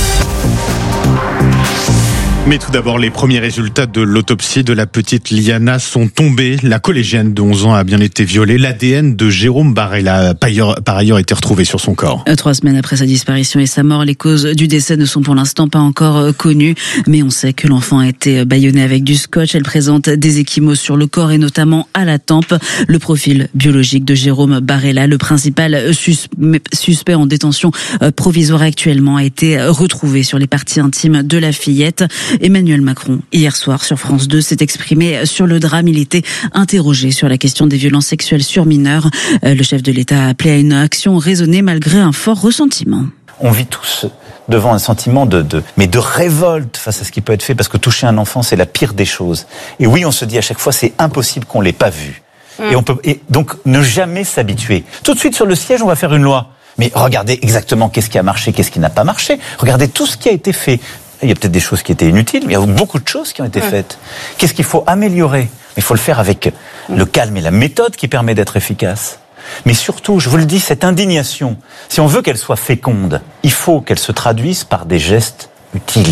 Mais tout d'abord, les premiers résultats de l'autopsie de la petite Liana sont tombés. La collégienne de 11 ans a bien été violée. L'ADN de Jérôme Barrella a par ailleurs été retrouvé sur son corps. 3 semaines après sa disparition et sa mort, les causes du décès ne sont pour l'instant pas encore connues. Mais on sait que l'enfant a été bâillonné avec du scotch. Elle présente des ecchymoses sur le corps et notamment à la tempe. Le profil biologique de Jérôme Barrella, le principal suspect en détention provisoire actuellement, a été retrouvé sur les parties intimes de la fillette. Emmanuel Macron, hier soir sur France 2, s'est exprimé sur le drame. Il était interrogé sur la question des violences sexuelles sur mineurs. Le chef de l'État a appelé à une action raisonnée malgré un fort ressentiment. On vit tous devant un sentiment de révolte face à ce qui peut être fait, parce que toucher un enfant, c'est la pire des choses. Et oui, on se dit à chaque fois, c'est impossible qu'on l'ait pas vu. Et donc, ne jamais s'habituer. Tout de suite, sur le siège, on va faire une loi. Mais regardez exactement qu'est-ce qui a marché, qu'est-ce qui n'a pas marché. Regardez tout ce qui a été fait. Il y a peut-être des choses qui étaient inutiles, mais il y a beaucoup de choses qui ont été faites. Qu'est-ce qu'il faut améliorer ? Il faut le faire avec le calme et la méthode qui permet d'être efficace. Mais surtout, je vous le dis, cette indignation, si on veut qu'elle soit féconde, il faut qu'elle se traduise par des gestes utiles.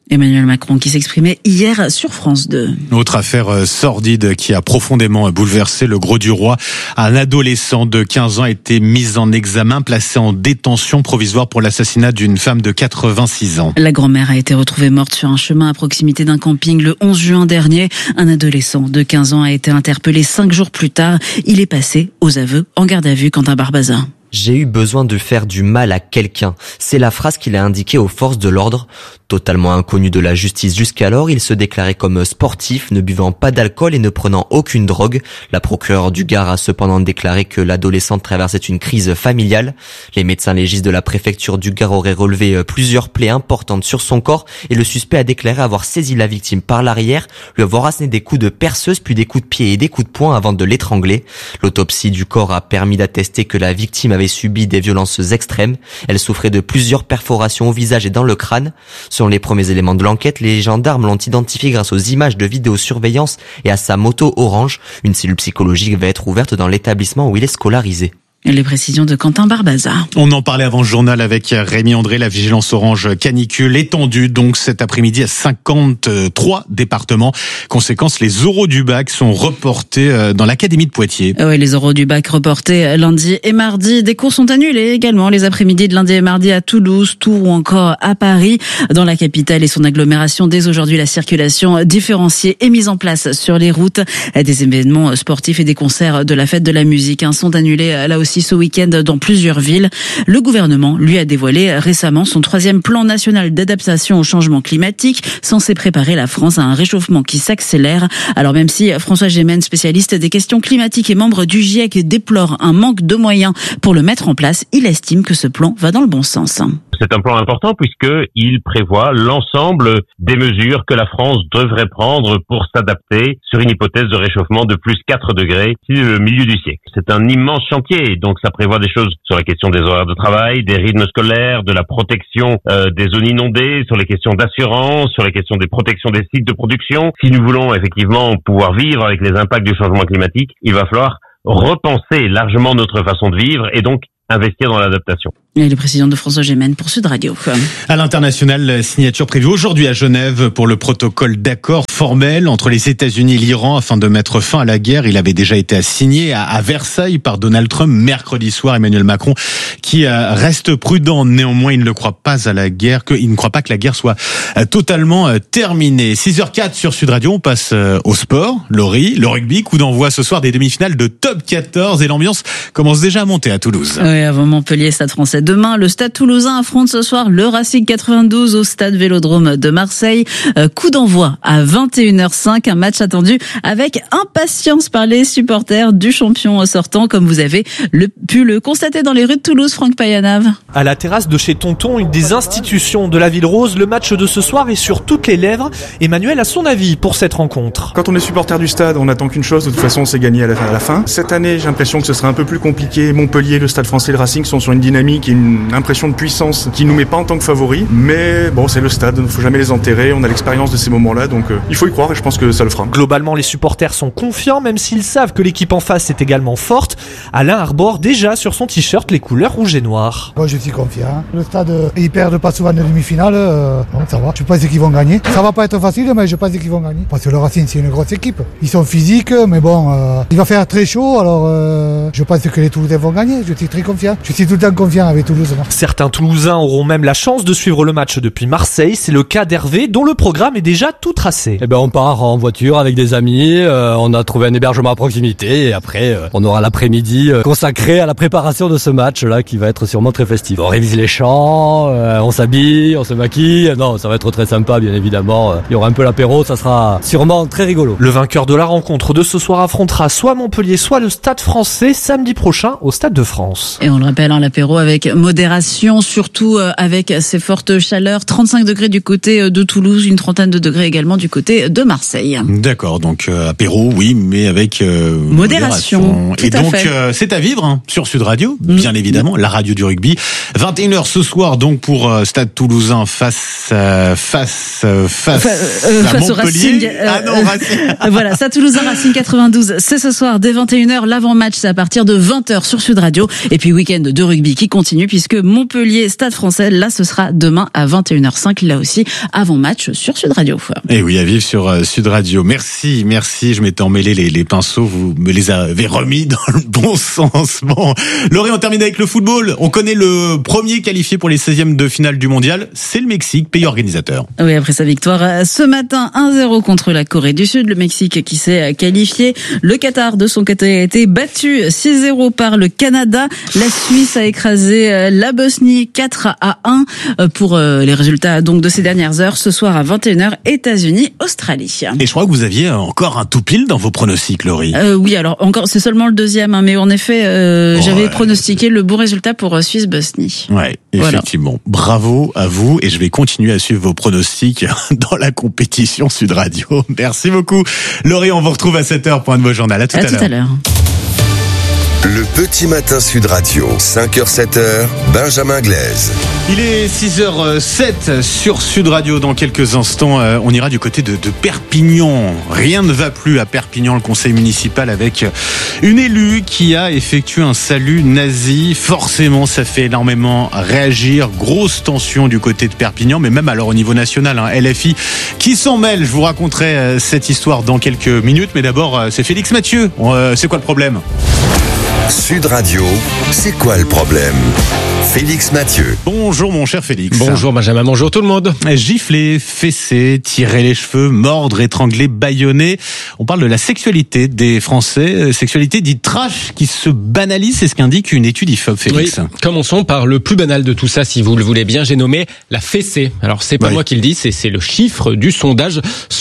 Emmanuel Macron qui s'exprimait hier sur France 2. Autre affaire sordide qui a profondément bouleversé le Grau-du-Roi. Un adolescent de 15 ans a été mis en examen, placé en détention provisoire pour l'assassinat d'une femme de 86 ans. La grand-mère a été retrouvée morte sur un chemin à proximité d'un camping le 11 juin dernier. Un adolescent de 15 ans a été interpellé 5 jours plus tard. Il est passé aux aveux en garde à vue. Quentin Barbazan. J'ai eu besoin de faire du mal à quelqu'un. C'est la phrase qu'il a indiquée aux forces de l'ordre. Totalement inconnu de la justice jusqu'alors, il se déclarait comme sportif, ne buvant pas d'alcool et ne prenant aucune drogue. La procureure du Gard a cependant déclaré que l'adolescent traversait une crise familiale. Les médecins légistes de la préfecture du Gard auraient relevé plusieurs plaies importantes sur son corps et le suspect a déclaré avoir saisi la victime par l'arrière, lui avoir asséné des coups de perceuse puis des coups de pied et des coups de poing avant de l'étrangler. L'autopsie du corps a permis d'attester que la victime avait subi des violences extrêmes. Elle souffrait de plusieurs perforations au visage et dans le crâne. Selon les premiers éléments de l'enquête, les gendarmes l'ont identifié grâce aux images de vidéosurveillance et à sa moto orange. Une cellule psychologique va être ouverte dans l'établissement où il est scolarisé. Les précisions de Quentin Barbaza. On en parlait avant le journal avec Rémi André, la vigilance orange canicule étendue donc cet après-midi à 53 départements. Conséquence, les oraux du bac sont reportés dans l'académie de Poitiers. Oui, les oraux du bac reportés lundi et mardi. Des cours sont annulés également les après-midi de lundi et mardi à Toulouse, Tours ou encore à Paris. Dans la capitale et son agglomération, dès aujourd'hui, la circulation différenciée est mise en place sur les routes. Des événements sportifs et des concerts de la fête de la musique sont annulés là aussi ce week-end dans plusieurs villes. Le gouvernement, lui, a dévoilé récemment son 3e plan national d'adaptation au changement climatique, censé préparer la France à un réchauffement qui s'accélère. Alors même si François Gémen, spécialiste des questions climatiques et membre du GIEC, déplore un manque de moyens pour le mettre en place, il estime que ce plan va dans le bon sens. C'est un plan important puisqu'il prévoit l'ensemble des mesures que la France devrait prendre pour s'adapter sur une hypothèse de réchauffement de plus 4 degrés d'ici le milieu du siècle. C'est un immense chantier, donc ça prévoit des choses sur la question des horaires de travail, des rythmes scolaires, de la protection des zones inondées, sur les questions d'assurance, sur les questions des protections des sites de production. Si nous voulons effectivement pouvoir vivre avec les impacts du changement climatique, il va falloir repenser largement notre façon de vivre et donc investir dans l'adaptation. Et le président de François Gémen pour Sud Radio. À l'international, signature prévue aujourd'hui à Genève pour le protocole d'accord formel entre les États-Unis et l'Iran afin de mettre fin à la guerre. Il avait déjà été signé à Versailles par Donald Trump mercredi soir. Emmanuel Macron qui reste prudent. Néanmoins, il ne croit pas à la guerre, il ne croit pas que la guerre soit totalement terminée. 6h04 sur Sud Radio, on passe au sport, le rugby, coup d'envoi ce soir des demi-finales de Top 14 et l'ambiance commence déjà à monter à Toulouse. Oui, avant Montpellier, Stade Français. Demain, le Stade Toulousain affronte ce soir le Racing 92 au Stade Vélodrome de Marseille. Coup d'envoi à 21h05, un match attendu avec impatience par les supporters du champion sortant, comme vous avez pu le constater dans les rues de Toulouse. Franck Payanave. À la terrasse de chez Tonton, une des institutions de la ville rose, le match de ce soir est sur toutes les lèvres. Emmanuel a son avis pour cette rencontre. Quand on est supporter du stade, on attend qu'une chose, de toute façon c'est gagner à la fin. Cette année, j'ai l'impression que ce sera un peu plus compliqué. Montpellier, le Stade Français et le Racing sont sur une dynamique et une impression de puissance qui nous met pas en tant que favoris. Mais bon, c'est le stade, il ne faut jamais les enterrer. On a l'expérience de ces moments-là, donc il faut y croire et je pense que ça le fera. Globalement, les supporters sont confiants, même s'ils savent que l'équipe en face est également forte. Alain arbore déjà sur son t-shirt les couleurs rouge et noir. Moi, je suis confiant. Le stade, ils perdent pas souvent de demi-finale, donc ça va. Je pense qu'ils vont gagner. Ça va pas être facile, mais je pense qu'ils vont gagner. Parce que le Racing, c'est une grosse équipe. Ils sont physiques, mais bon, il va faire très chaud, alors je pense que les Toulousains vont gagner. Je suis très confiant. Je suis tout le temps confiant avec Toulouse. Moi. Certains Toulousains auront même la chance de suivre le match depuis Marseille. C'est le cas d'Hervé, dont le programme est déjà tout tracé. On part en voiture avec des amis. On a trouvé un hébergement à proximité et après, on aura l'après-midi consacré à la préparation de ce match-là qui va être sûrement très festif. On révise les chants, on s'habille, on se maquille. Non, ça va être très sympa, bien évidemment. Il y aura un peu l'apéro, ça sera sûrement très rigolo. Le vainqueur de la rencontre de ce soir affrontera soit Montpellier, soit le Stade Français samedi prochain au Stade de France. Et on le rappelle, l'apéro avec modération, surtout avec ces fortes chaleurs. 35 degrés du côté de Toulouse, une trentaine de degrés également du côté côté de Marseille. D'accord, donc apéro, oui, mais avec modération. Et donc c'est à vivre sur Sud Radio, bien évidemment, la radio du rugby. 21h ce soir donc pour Stade Toulousain face à Montpellier. Au Racing. Racing. Voilà, Stade Toulousain Racing 92, c'est ce soir dès 21h. L'avant-match, c'est à partir de 20h sur Sud Radio. Et puis week-end de rugby qui continue puisque Montpellier, Stade Français, là ce sera demain à 21h05, là aussi avant-match sur Sud Radio. Et oui, à vivre sur Sud Radio. Merci, je m'étais emmêlé les pinceaux, vous me les avez remis dans le bon sens. Bon, Laurie, on termine avec le football. On connaît le premier qualifié pour les 16e de finale du mondial, c'est le Mexique, pays organisateur. Oui, après sa victoire ce matin 1-0 contre la Corée du Sud, le Mexique qui s'est qualifié. Le Qatar de son côté a été battu 6-0 par le Canada. La Suisse a écrasé la Bosnie 4-1 pour les résultats donc de ces dernières heures. Ce soir à 21h, États-Unis, Australie. Et je crois que vous aviez encore un tout pile dans vos pronostics, Laurie. Oui, alors encore, c'est seulement le deuxième, mais en effet, j'avais pronostiqué le bon résultat pour Suisse-Bosnie. Ouais, effectivement. Voilà. Bravo à vous, et je vais continuer à suivre vos pronostics dans la compétition Sud Radio. Merci beaucoup. Laurie, on vous retrouve à 7h pour un nouveau journal. À tout à l'heure. Le petit matin Sud Radio, 5h, 7h, Benjamin Glaise. Il est 6h07 sur Sud Radio. Dans quelques instants, on ira du côté de Perpignan. Rien ne va plus à Perpignan, le conseil municipal, avec une élue qui a effectué un salut nazi. Forcément, ça fait énormément réagir. Grosse tension du côté de Perpignan, mais même alors au niveau national, LFI qui s'en mêle. Je vous raconterai cette histoire dans quelques minutes. Mais d'abord, c'est Félix Mathieu. C'est quoi le problème ? Sud Radio, c'est quoi le problème ? Félix Mathieu. Bonjour mon cher Félix. Bonjour Benjamin, bonjour tout le monde. Gifler, fesser, tirer les cheveux, mordre, étrangler, bâillonner. On parle de la sexualité des Français, sexualité dite trash qui se banalise, c'est ce qu'indique une étude IFOP, Félix. Oui, commençons par le plus banal de tout ça, si vous le voulez bien, j'ai nommé la fessée. Alors c'est pas moi qui le dis, c'est le chiffre du sondage.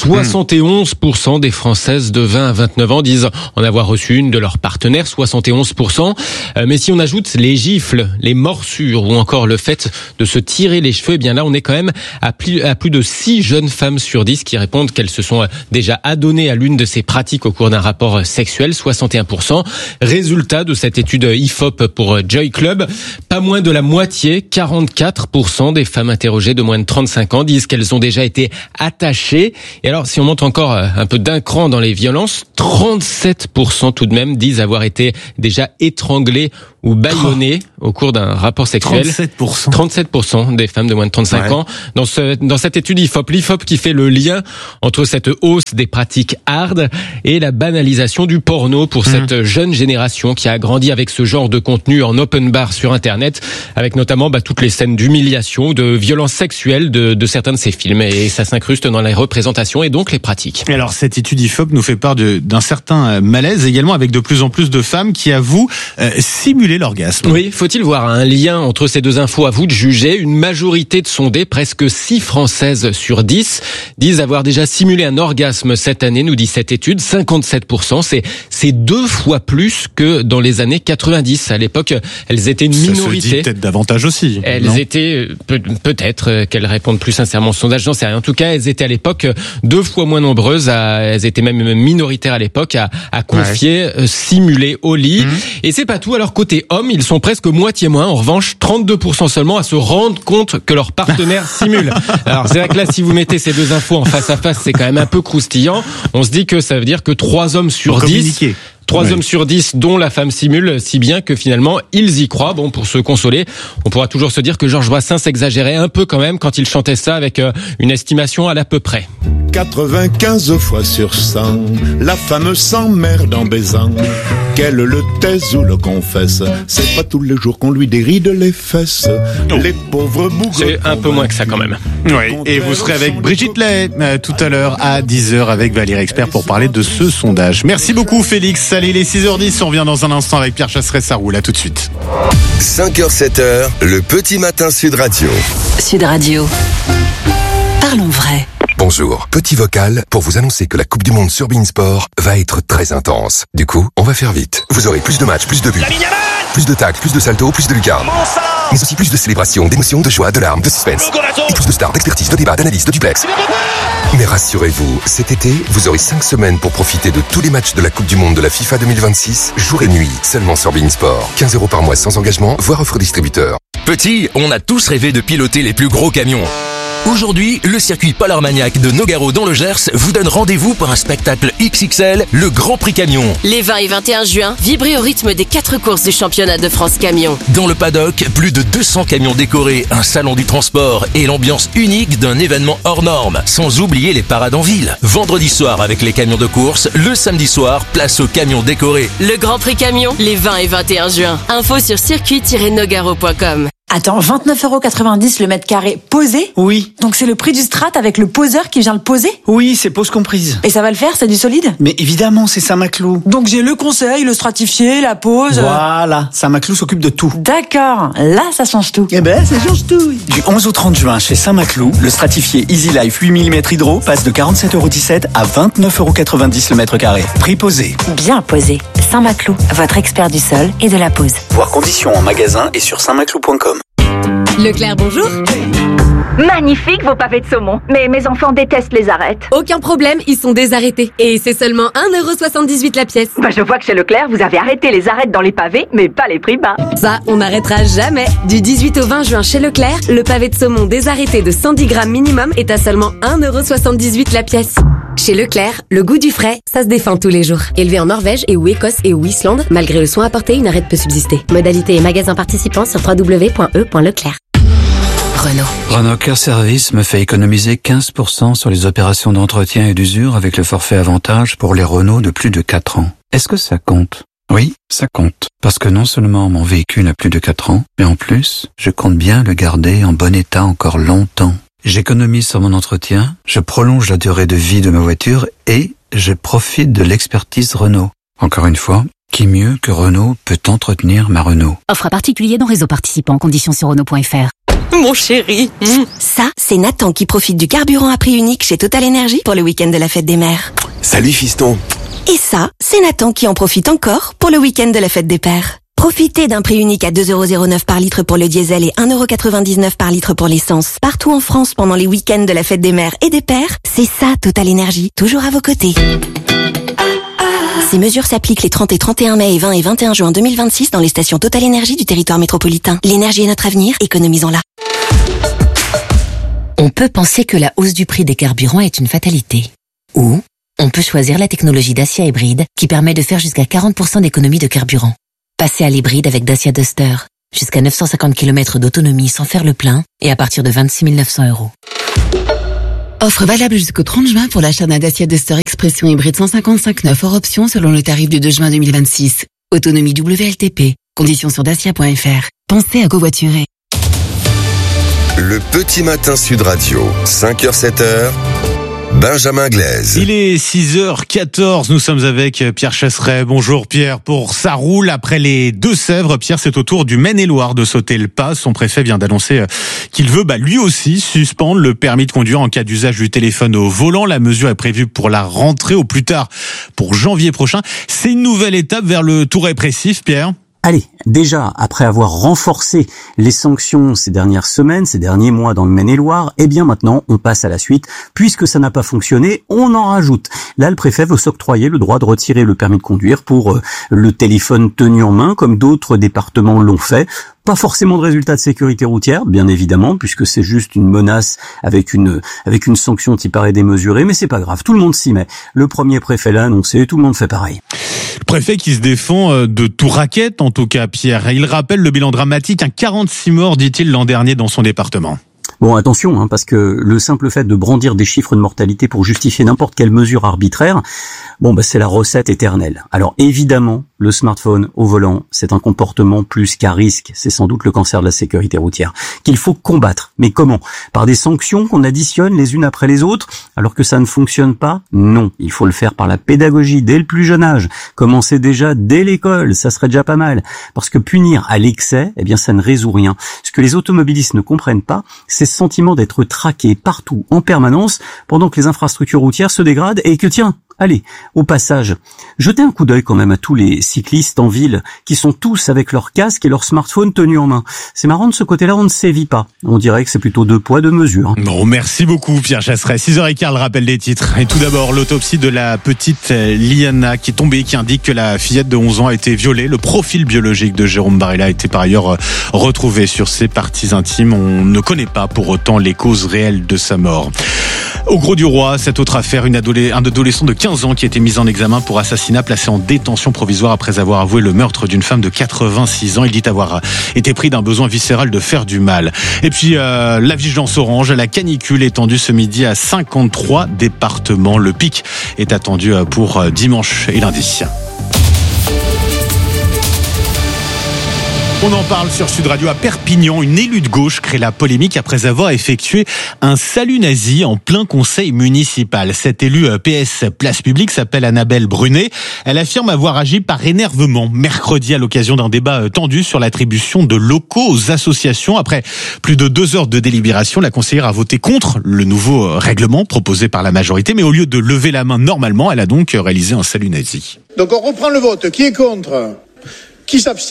71% des Françaises de 20 à 29 ans disent en avoir reçu une de leurs partenaires, 71%. Mais si on ajoute les gifles, les morsures ou encore le fait de se tirer les cheveux, eh bien là on est quand même à plus de 6 jeunes femmes sur 10 qui répondent qu'elles se sont déjà adonnées à l'une de ces pratiques au cours d'un rapport sexuel, 61%. Résultat de cette étude IFOP pour Joy Club, pas moins de la moitié, 44% des femmes interrogées de moins de 35 ans disent qu'elles ont déjà été attachées. Et alors si on monte encore un peu d'un cran dans les violences, 37% tout de même disent avoir été déjà étranglées ou bâillonnées au cours d'un rapport sexuel. 37% des femmes de moins de 35 ans. Dans cette étude l'IFOP qui fait le lien entre cette hausse des pratiques hard et la banalisation du porno pour cette jeune génération qui a grandi avec ce genre de contenu en open bar sur Internet, avec notamment toutes les scènes d'humiliation, de violence sexuelle de certains de ces films. Et ça s'incruste dans les représentations et donc les pratiques. Et alors cette étude IFOP nous fait part d'un certain malaise également, avec de plus en plus de femmes qui avouent simuler l'orgasme. Oui, faut-il voir un lien entre ces deux infos? À vous de juger. Une majorité de sondés, presque 6 Françaises sur 10, disent avoir déjà simulé un orgasme cette année, nous dit cette étude. 57%, c'est 2 fois plus que dans les années 90. À l'époque, elles étaient une minorité. Ça se dit peut-être davantage aussi. Elles étaient, peut-être qu'elles répondent plus sincèrement au sondage, j'en sais rien. En tout cas, elles étaient à l'époque 2 fois moins nombreuses, elles étaient même minoritaires à l'époque à confier, simuler au lit. Et c'est pas tout. Alors côté hommes, ils sont presque moitié moins. En revanche, 32% seulement à se rendre compte que leur partenaire simule. Alors c'est vrai que là, si vous mettez ces deux infos en face à face, c'est quand même un peu croustillant. On se dit que ça veut dire que 3 hommes sur 10... 3 hommes sur 10 dont la femme simule, si bien que finalement ils y croient. Bon, pour se consoler, on pourra toujours se dire que Georges Brassens exagérait un peu quand même quand il chantait ça avec une estimation à l'à peu près. 95 fois sur 100, la femme s'emmerde en baisant. Qu'elle le taise ou le confesse, c'est pas tous les jours qu'on lui déride les fesses. Les pauvres bougres. C'est un peu moins que ça quand même. Oui, et vous serez avec Brigitte Lay tout à l'heure à 10h avec Valérie Expert pour parler de ce sondage. Merci beaucoup Félix. Allez, il est 6h10, on revient dans un instant avec Pierre Chasseret-Sarroux. Là tout de suite. 5h, 7h, le petit matin Sud Radio. Sud Radio. Parlons vrai. Bonjour, petit vocal pour vous annoncer que la Coupe du Monde sur beIN Sport va être très intense. Du coup, on va faire vite. Vous aurez plus de matchs, plus de buts, plus de tacles, plus de saltos, plus de lucarnes. Mais aussi plus de célébrations, d'émotions, de joie, de larmes, de suspense. Et plus de stars, d'expertise, de débats, d'analyses, de duplex. Mais rassurez-vous, cet été, vous aurez 5 semaines pour profiter de tous les matchs de la Coupe du Monde de la FIFA 2026, jour et nuit, seulement sur Bein Sport. 15 € par mois sans engagement, voire offre distributeur. Petit, on a tous rêvé de piloter les plus gros camions. Aujourd'hui, le circuit Polar Maniac de Nogaro dans le Gers vous donne rendez-vous pour un spectacle XXL, le Grand Prix Camion. Les 20 et 21 juin, vibrez au rythme des 4 courses du championnat de France Camion. Dans le paddock, plus de 200 camions décorés, un salon du transport et l'ambiance unique d'un événement hors norme. Sans oublier les parades en ville. Vendredi soir avec les camions de course, le samedi soir, place aux camions décorés. Le Grand Prix Camion, les 20 et 21 juin. Info sur circuit-nogaro.com. Attends, 29,90 € le mètre carré posé? Oui. Donc c'est le prix du strat avec le poseur qui vient le poser? Oui, c'est pose comprise. Et ça va le faire, c'est du solide? Mais évidemment, c'est Saint-Maclou. Donc j'ai le conseil, le stratifié, la pose... Voilà, Saint-Maclou s'occupe de tout. D'accord, là ça change tout. Eh ben, ça change tout. Du 11 au 30 juin, chez Saint-Maclou, le stratifié Easy Life 8 mm hydro passe de 47,17 € à 29,90 € le mètre carré. Prix posé. Bien posé. Saint-Maclou, votre expert du sol et de la pose. Voir conditions en magasin et sur saintmaclou.com. Leclerc, bonjour. Magnifique vos pavés de saumon. Mais mes enfants détestent les arêtes. Aucun problème, ils sont désarrêtés. Et c'est seulement 1,78 € la pièce. Bah je vois que chez Leclerc, vous avez arrêté les arêtes dans les pavés, mais pas les prix bas. Ça, on n'arrêtera jamais. Du 18 au 20 juin chez Leclerc, le pavé de saumon désarrêté de 110 grammes minimum est à seulement 1,78 € la pièce. Chez Leclerc, le goût du frais, ça se défend tous les jours. Élevé en Norvège et ou Écosse et ou Islande, malgré le soin apporté, une arête peut subsister. Modalité et magasin participants sur www.e.leclerc. Renault Care Service me fait économiser 15% sur les opérations d'entretien et d'usure avec le forfait avantage pour les Renault de plus de 4 ans. Est-ce que ça compte? Oui, ça compte. Parce que non seulement mon véhicule a plus de 4 ans, mais en plus, je compte bien le garder en bon état encore longtemps. J'économise sur mon entretien, je prolonge la durée de vie de ma voiture et je profite de l'expertise Renault. Encore une fois, qui mieux que Renault peut entretenir ma Renault? Offre à particulier dans réseau participant, conditions sur Renault.fr. Mon chéri. Ça, c'est Nathan qui profite du carburant à prix unique chez Total Energy pour le week-end de la fête des mères. Salut fiston. Et ça, c'est Nathan qui en profite encore pour le week-end de la fête des pères. Profitez d'un prix unique à 2,09 € par litre pour le diesel et 1,99 € par litre pour l'essence. Partout en France pendant les week-ends de la fête des mères et des pères, c'est ça Total Energy, toujours à vos côtés. Ces mesures s'appliquent les 30 et 31 mai et 20 et 21 juin 2026 dans les stations Total Energy du territoire métropolitain. L'énergie est notre avenir, économisons-la. On peut penser que la hausse du prix des carburants est une fatalité. Ou on peut choisir la technologie Dacia hybride qui permet de faire jusqu'à 40% d'économie de carburant. Passez à l'hybride avec Dacia Duster. Jusqu'à 950 km d'autonomie sans faire le plein et à partir de 26 900 €. Offre valable jusqu'au 30 juin pour l'achat d'un Dacia Duster Expression hybride 155/9 hors option selon le tarif du 2 juin 2026. Autonomie WLTP. Conditions sur dacia.fr. Pensez à covoiturer. Le petit matin Sud Radio, 5h-7h, Benjamin Glaise. Il est 6h14, nous sommes avec Pierre Chasseret. Bonjour Pierre, pour Ça roule après les Deux-Sèvres. Pierre, c'est au tour du Maine-et-Loire de sauter le pas. Son préfet vient d'annoncer qu'il veut lui aussi suspendre le permis de conduire en cas d'usage du téléphone au volant. La mesure est prévue pour la rentrée au plus tard pour janvier prochain. C'est une nouvelle étape vers le tout répressif, Pierre. Allez, déjà, après avoir renforcé les sanctions ces dernières semaines, ces derniers mois dans le Maine-et-Loire, eh bien maintenant, on passe à la suite. Puisque ça n'a pas fonctionné, on en rajoute. Là, le préfet veut s'octroyer le droit de retirer le permis de conduire pour le téléphone tenu en main, comme d'autres départements l'ont fait. Pas forcément de résultat de sécurité routière, bien évidemment, puisque c'est juste une menace avec une sanction qui paraît démesurée, mais c'est pas grave, tout le monde s'y met. Le premier préfet l'a annoncé, tout le monde fait pareil. Le préfet qui se défend de tout racket, en tout cas, Pierre. Il rappelle le bilan dramatique, 46 morts, dit-il, l'an dernier dans son département. Bon, attention, parce que le simple fait de brandir des chiffres de mortalité pour justifier n'importe quelle mesure arbitraire, c'est la recette éternelle. Alors évidemment, le smartphone au volant, c'est un comportement plus qu'à risque. C'est sans doute le cancer de la sécurité routière qu'il faut combattre. Mais comment? Par des sanctions qu'on additionne les unes après les autres, alors que ça ne fonctionne pas? Non, il faut le faire par la pédagogie dès le plus jeune âge. Commencer déjà dès l'école, ça serait déjà pas mal. Parce que punir à l'excès, ça ne résout rien. Ce que les automobilistes ne comprennent pas, c'est ce sentiment d'être traqué partout, en permanence, pendant que les infrastructures routières se dégradent et que, tiens, Allez, au passage, jetez un coup d'œil quand même à tous les cyclistes en ville qui sont tous avec leur casque et leur smartphone tenus en main. C'est marrant, de ce côté-là, on ne sévit pas. On dirait que c'est plutôt 2 poids, 2 mesures. Bon, merci beaucoup Pierre Chasseret. 6h15, le rappel des titres. Et tout d'abord, l'autopsie de la petite Liana qui est tombée, qui indique que la fillette de 11 ans a été violée. Le profil biologique de Jérôme Barilla a été par ailleurs retrouvé sur ses parties intimes. On ne connaît pas pour autant les causes réelles de sa mort. Au Gros du Roi, cette autre affaire, un adolescent de 15 ans qui a été mis en examen pour assassinat, placé en détention provisoire après avoir avoué le meurtre d'une femme de 86 ans. Il dit avoir été pris d'un besoin viscéral de faire du mal. Et puis la vigilance orange, la canicule étendue ce midi à 53 départements. Le pic est attendu pour dimanche et lundi. On en parle sur Sud Radio. À Perpignan, une élue de gauche crée la polémique après avoir effectué un salut nazi en plein conseil municipal. Cette élue PS Place Publique s'appelle Annabelle Brunet. Elle affirme avoir agi par énervement mercredi à l'occasion d'un débat tendu sur l'attribution de locaux aux associations. Après plus de 2 heures de délibération, la conseillère a voté contre le nouveau règlement proposé par la majorité. Mais au lieu de lever la main normalement, elle a donc réalisé un salut nazi. Donc on reprend le vote. Qui est contre ? Qui s'abstient ?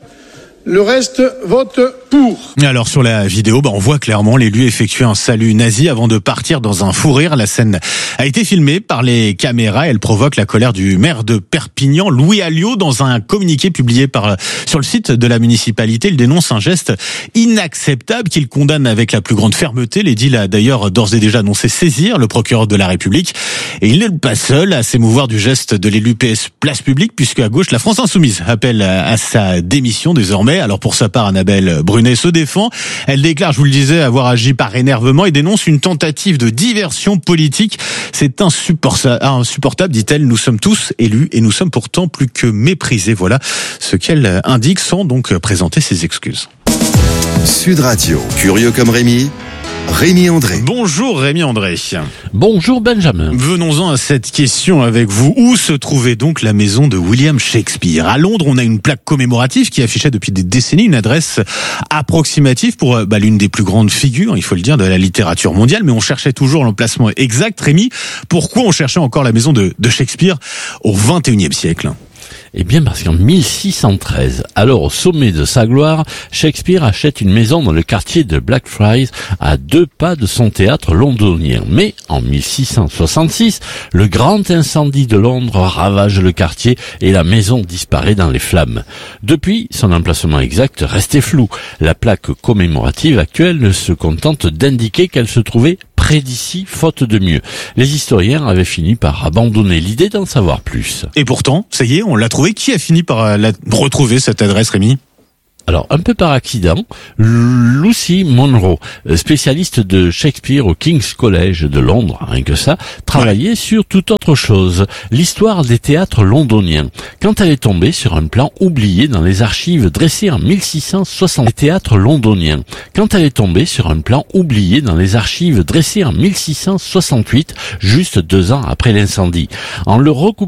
Le reste vote pour. Alors sur la vidéo, on voit clairement l'élu effectuer un salut nazi avant de partir dans un fou rire. La scène a été filmée par les caméras. Elle provoque la colère du maire de Perpignan, Louis Alliot. Dans un communiqué publié sur le site de la municipalité, il dénonce un geste inacceptable qu'il condamne avec la plus grande fermeté. L'édile a d'ailleurs d'ores et déjà annoncé saisir le procureur de la République. Et il n'est pas seul à s'émouvoir du geste de l'élu PS Place Publique, puisque à gauche, la France Insoumise appelle à sa démission désormais. Alors pour sa part, Annabelle Brunet se défend. Elle déclare, je vous le disais, avoir agi par énervement et dénonce une tentative de diversion politique. C'est insupportable, dit-elle. Nous sommes tous élus et nous sommes pourtant plus que méprisés. Voilà ce qu'elle indique sans donc présenter ses excuses. Sud Radio, curieux comme Rémi André. Bonjour Rémi André. Bonjour Benjamin. Venons-en à cette question avec vous. Où se trouvait donc la maison de William Shakespeare ? À Londres, on a une plaque commémorative qui affichait depuis des décennies une adresse approximative pour l'une des plus grandes figures, il faut le dire, de la littérature mondiale. Mais on cherchait toujours l'emplacement exact. Rémi, pourquoi on cherchait encore la maison de Shakespeare au XXIe siècle ? Eh bien parce qu'en 1613, alors au sommet de sa gloire, Shakespeare achète une maison dans le quartier de Blackfriars à 2 pas de son théâtre londonien. Mais en 1666, le grand incendie de Londres ravage le quartier et la maison disparaît dans les flammes. Depuis, son emplacement exact restait flou. La plaque commémorative actuelle ne se contente d'indiquer qu'elle se trouvait près d'ici, faute de mieux. Les historiens avaient fini par abandonner l'idée d'en savoir plus. Et pourtant, ça y est, on l'a trouvé. Qui a fini par retrouver cette adresse, Rémi ? Alors, un peu par accident, Lucy Monroe, spécialiste de Shakespeare au King's College de Londres, rien que ça, travaillait sur toute autre chose, l'histoire des théâtres londoniens. Quand elle est tombée sur un plan oublié dans les archives dressées en 1660, les théâtres londoniens. Quand elle est tombée sur un plan oublié dans les archives dressées en 1668, juste 2 ans après l'incendie. En le recoupant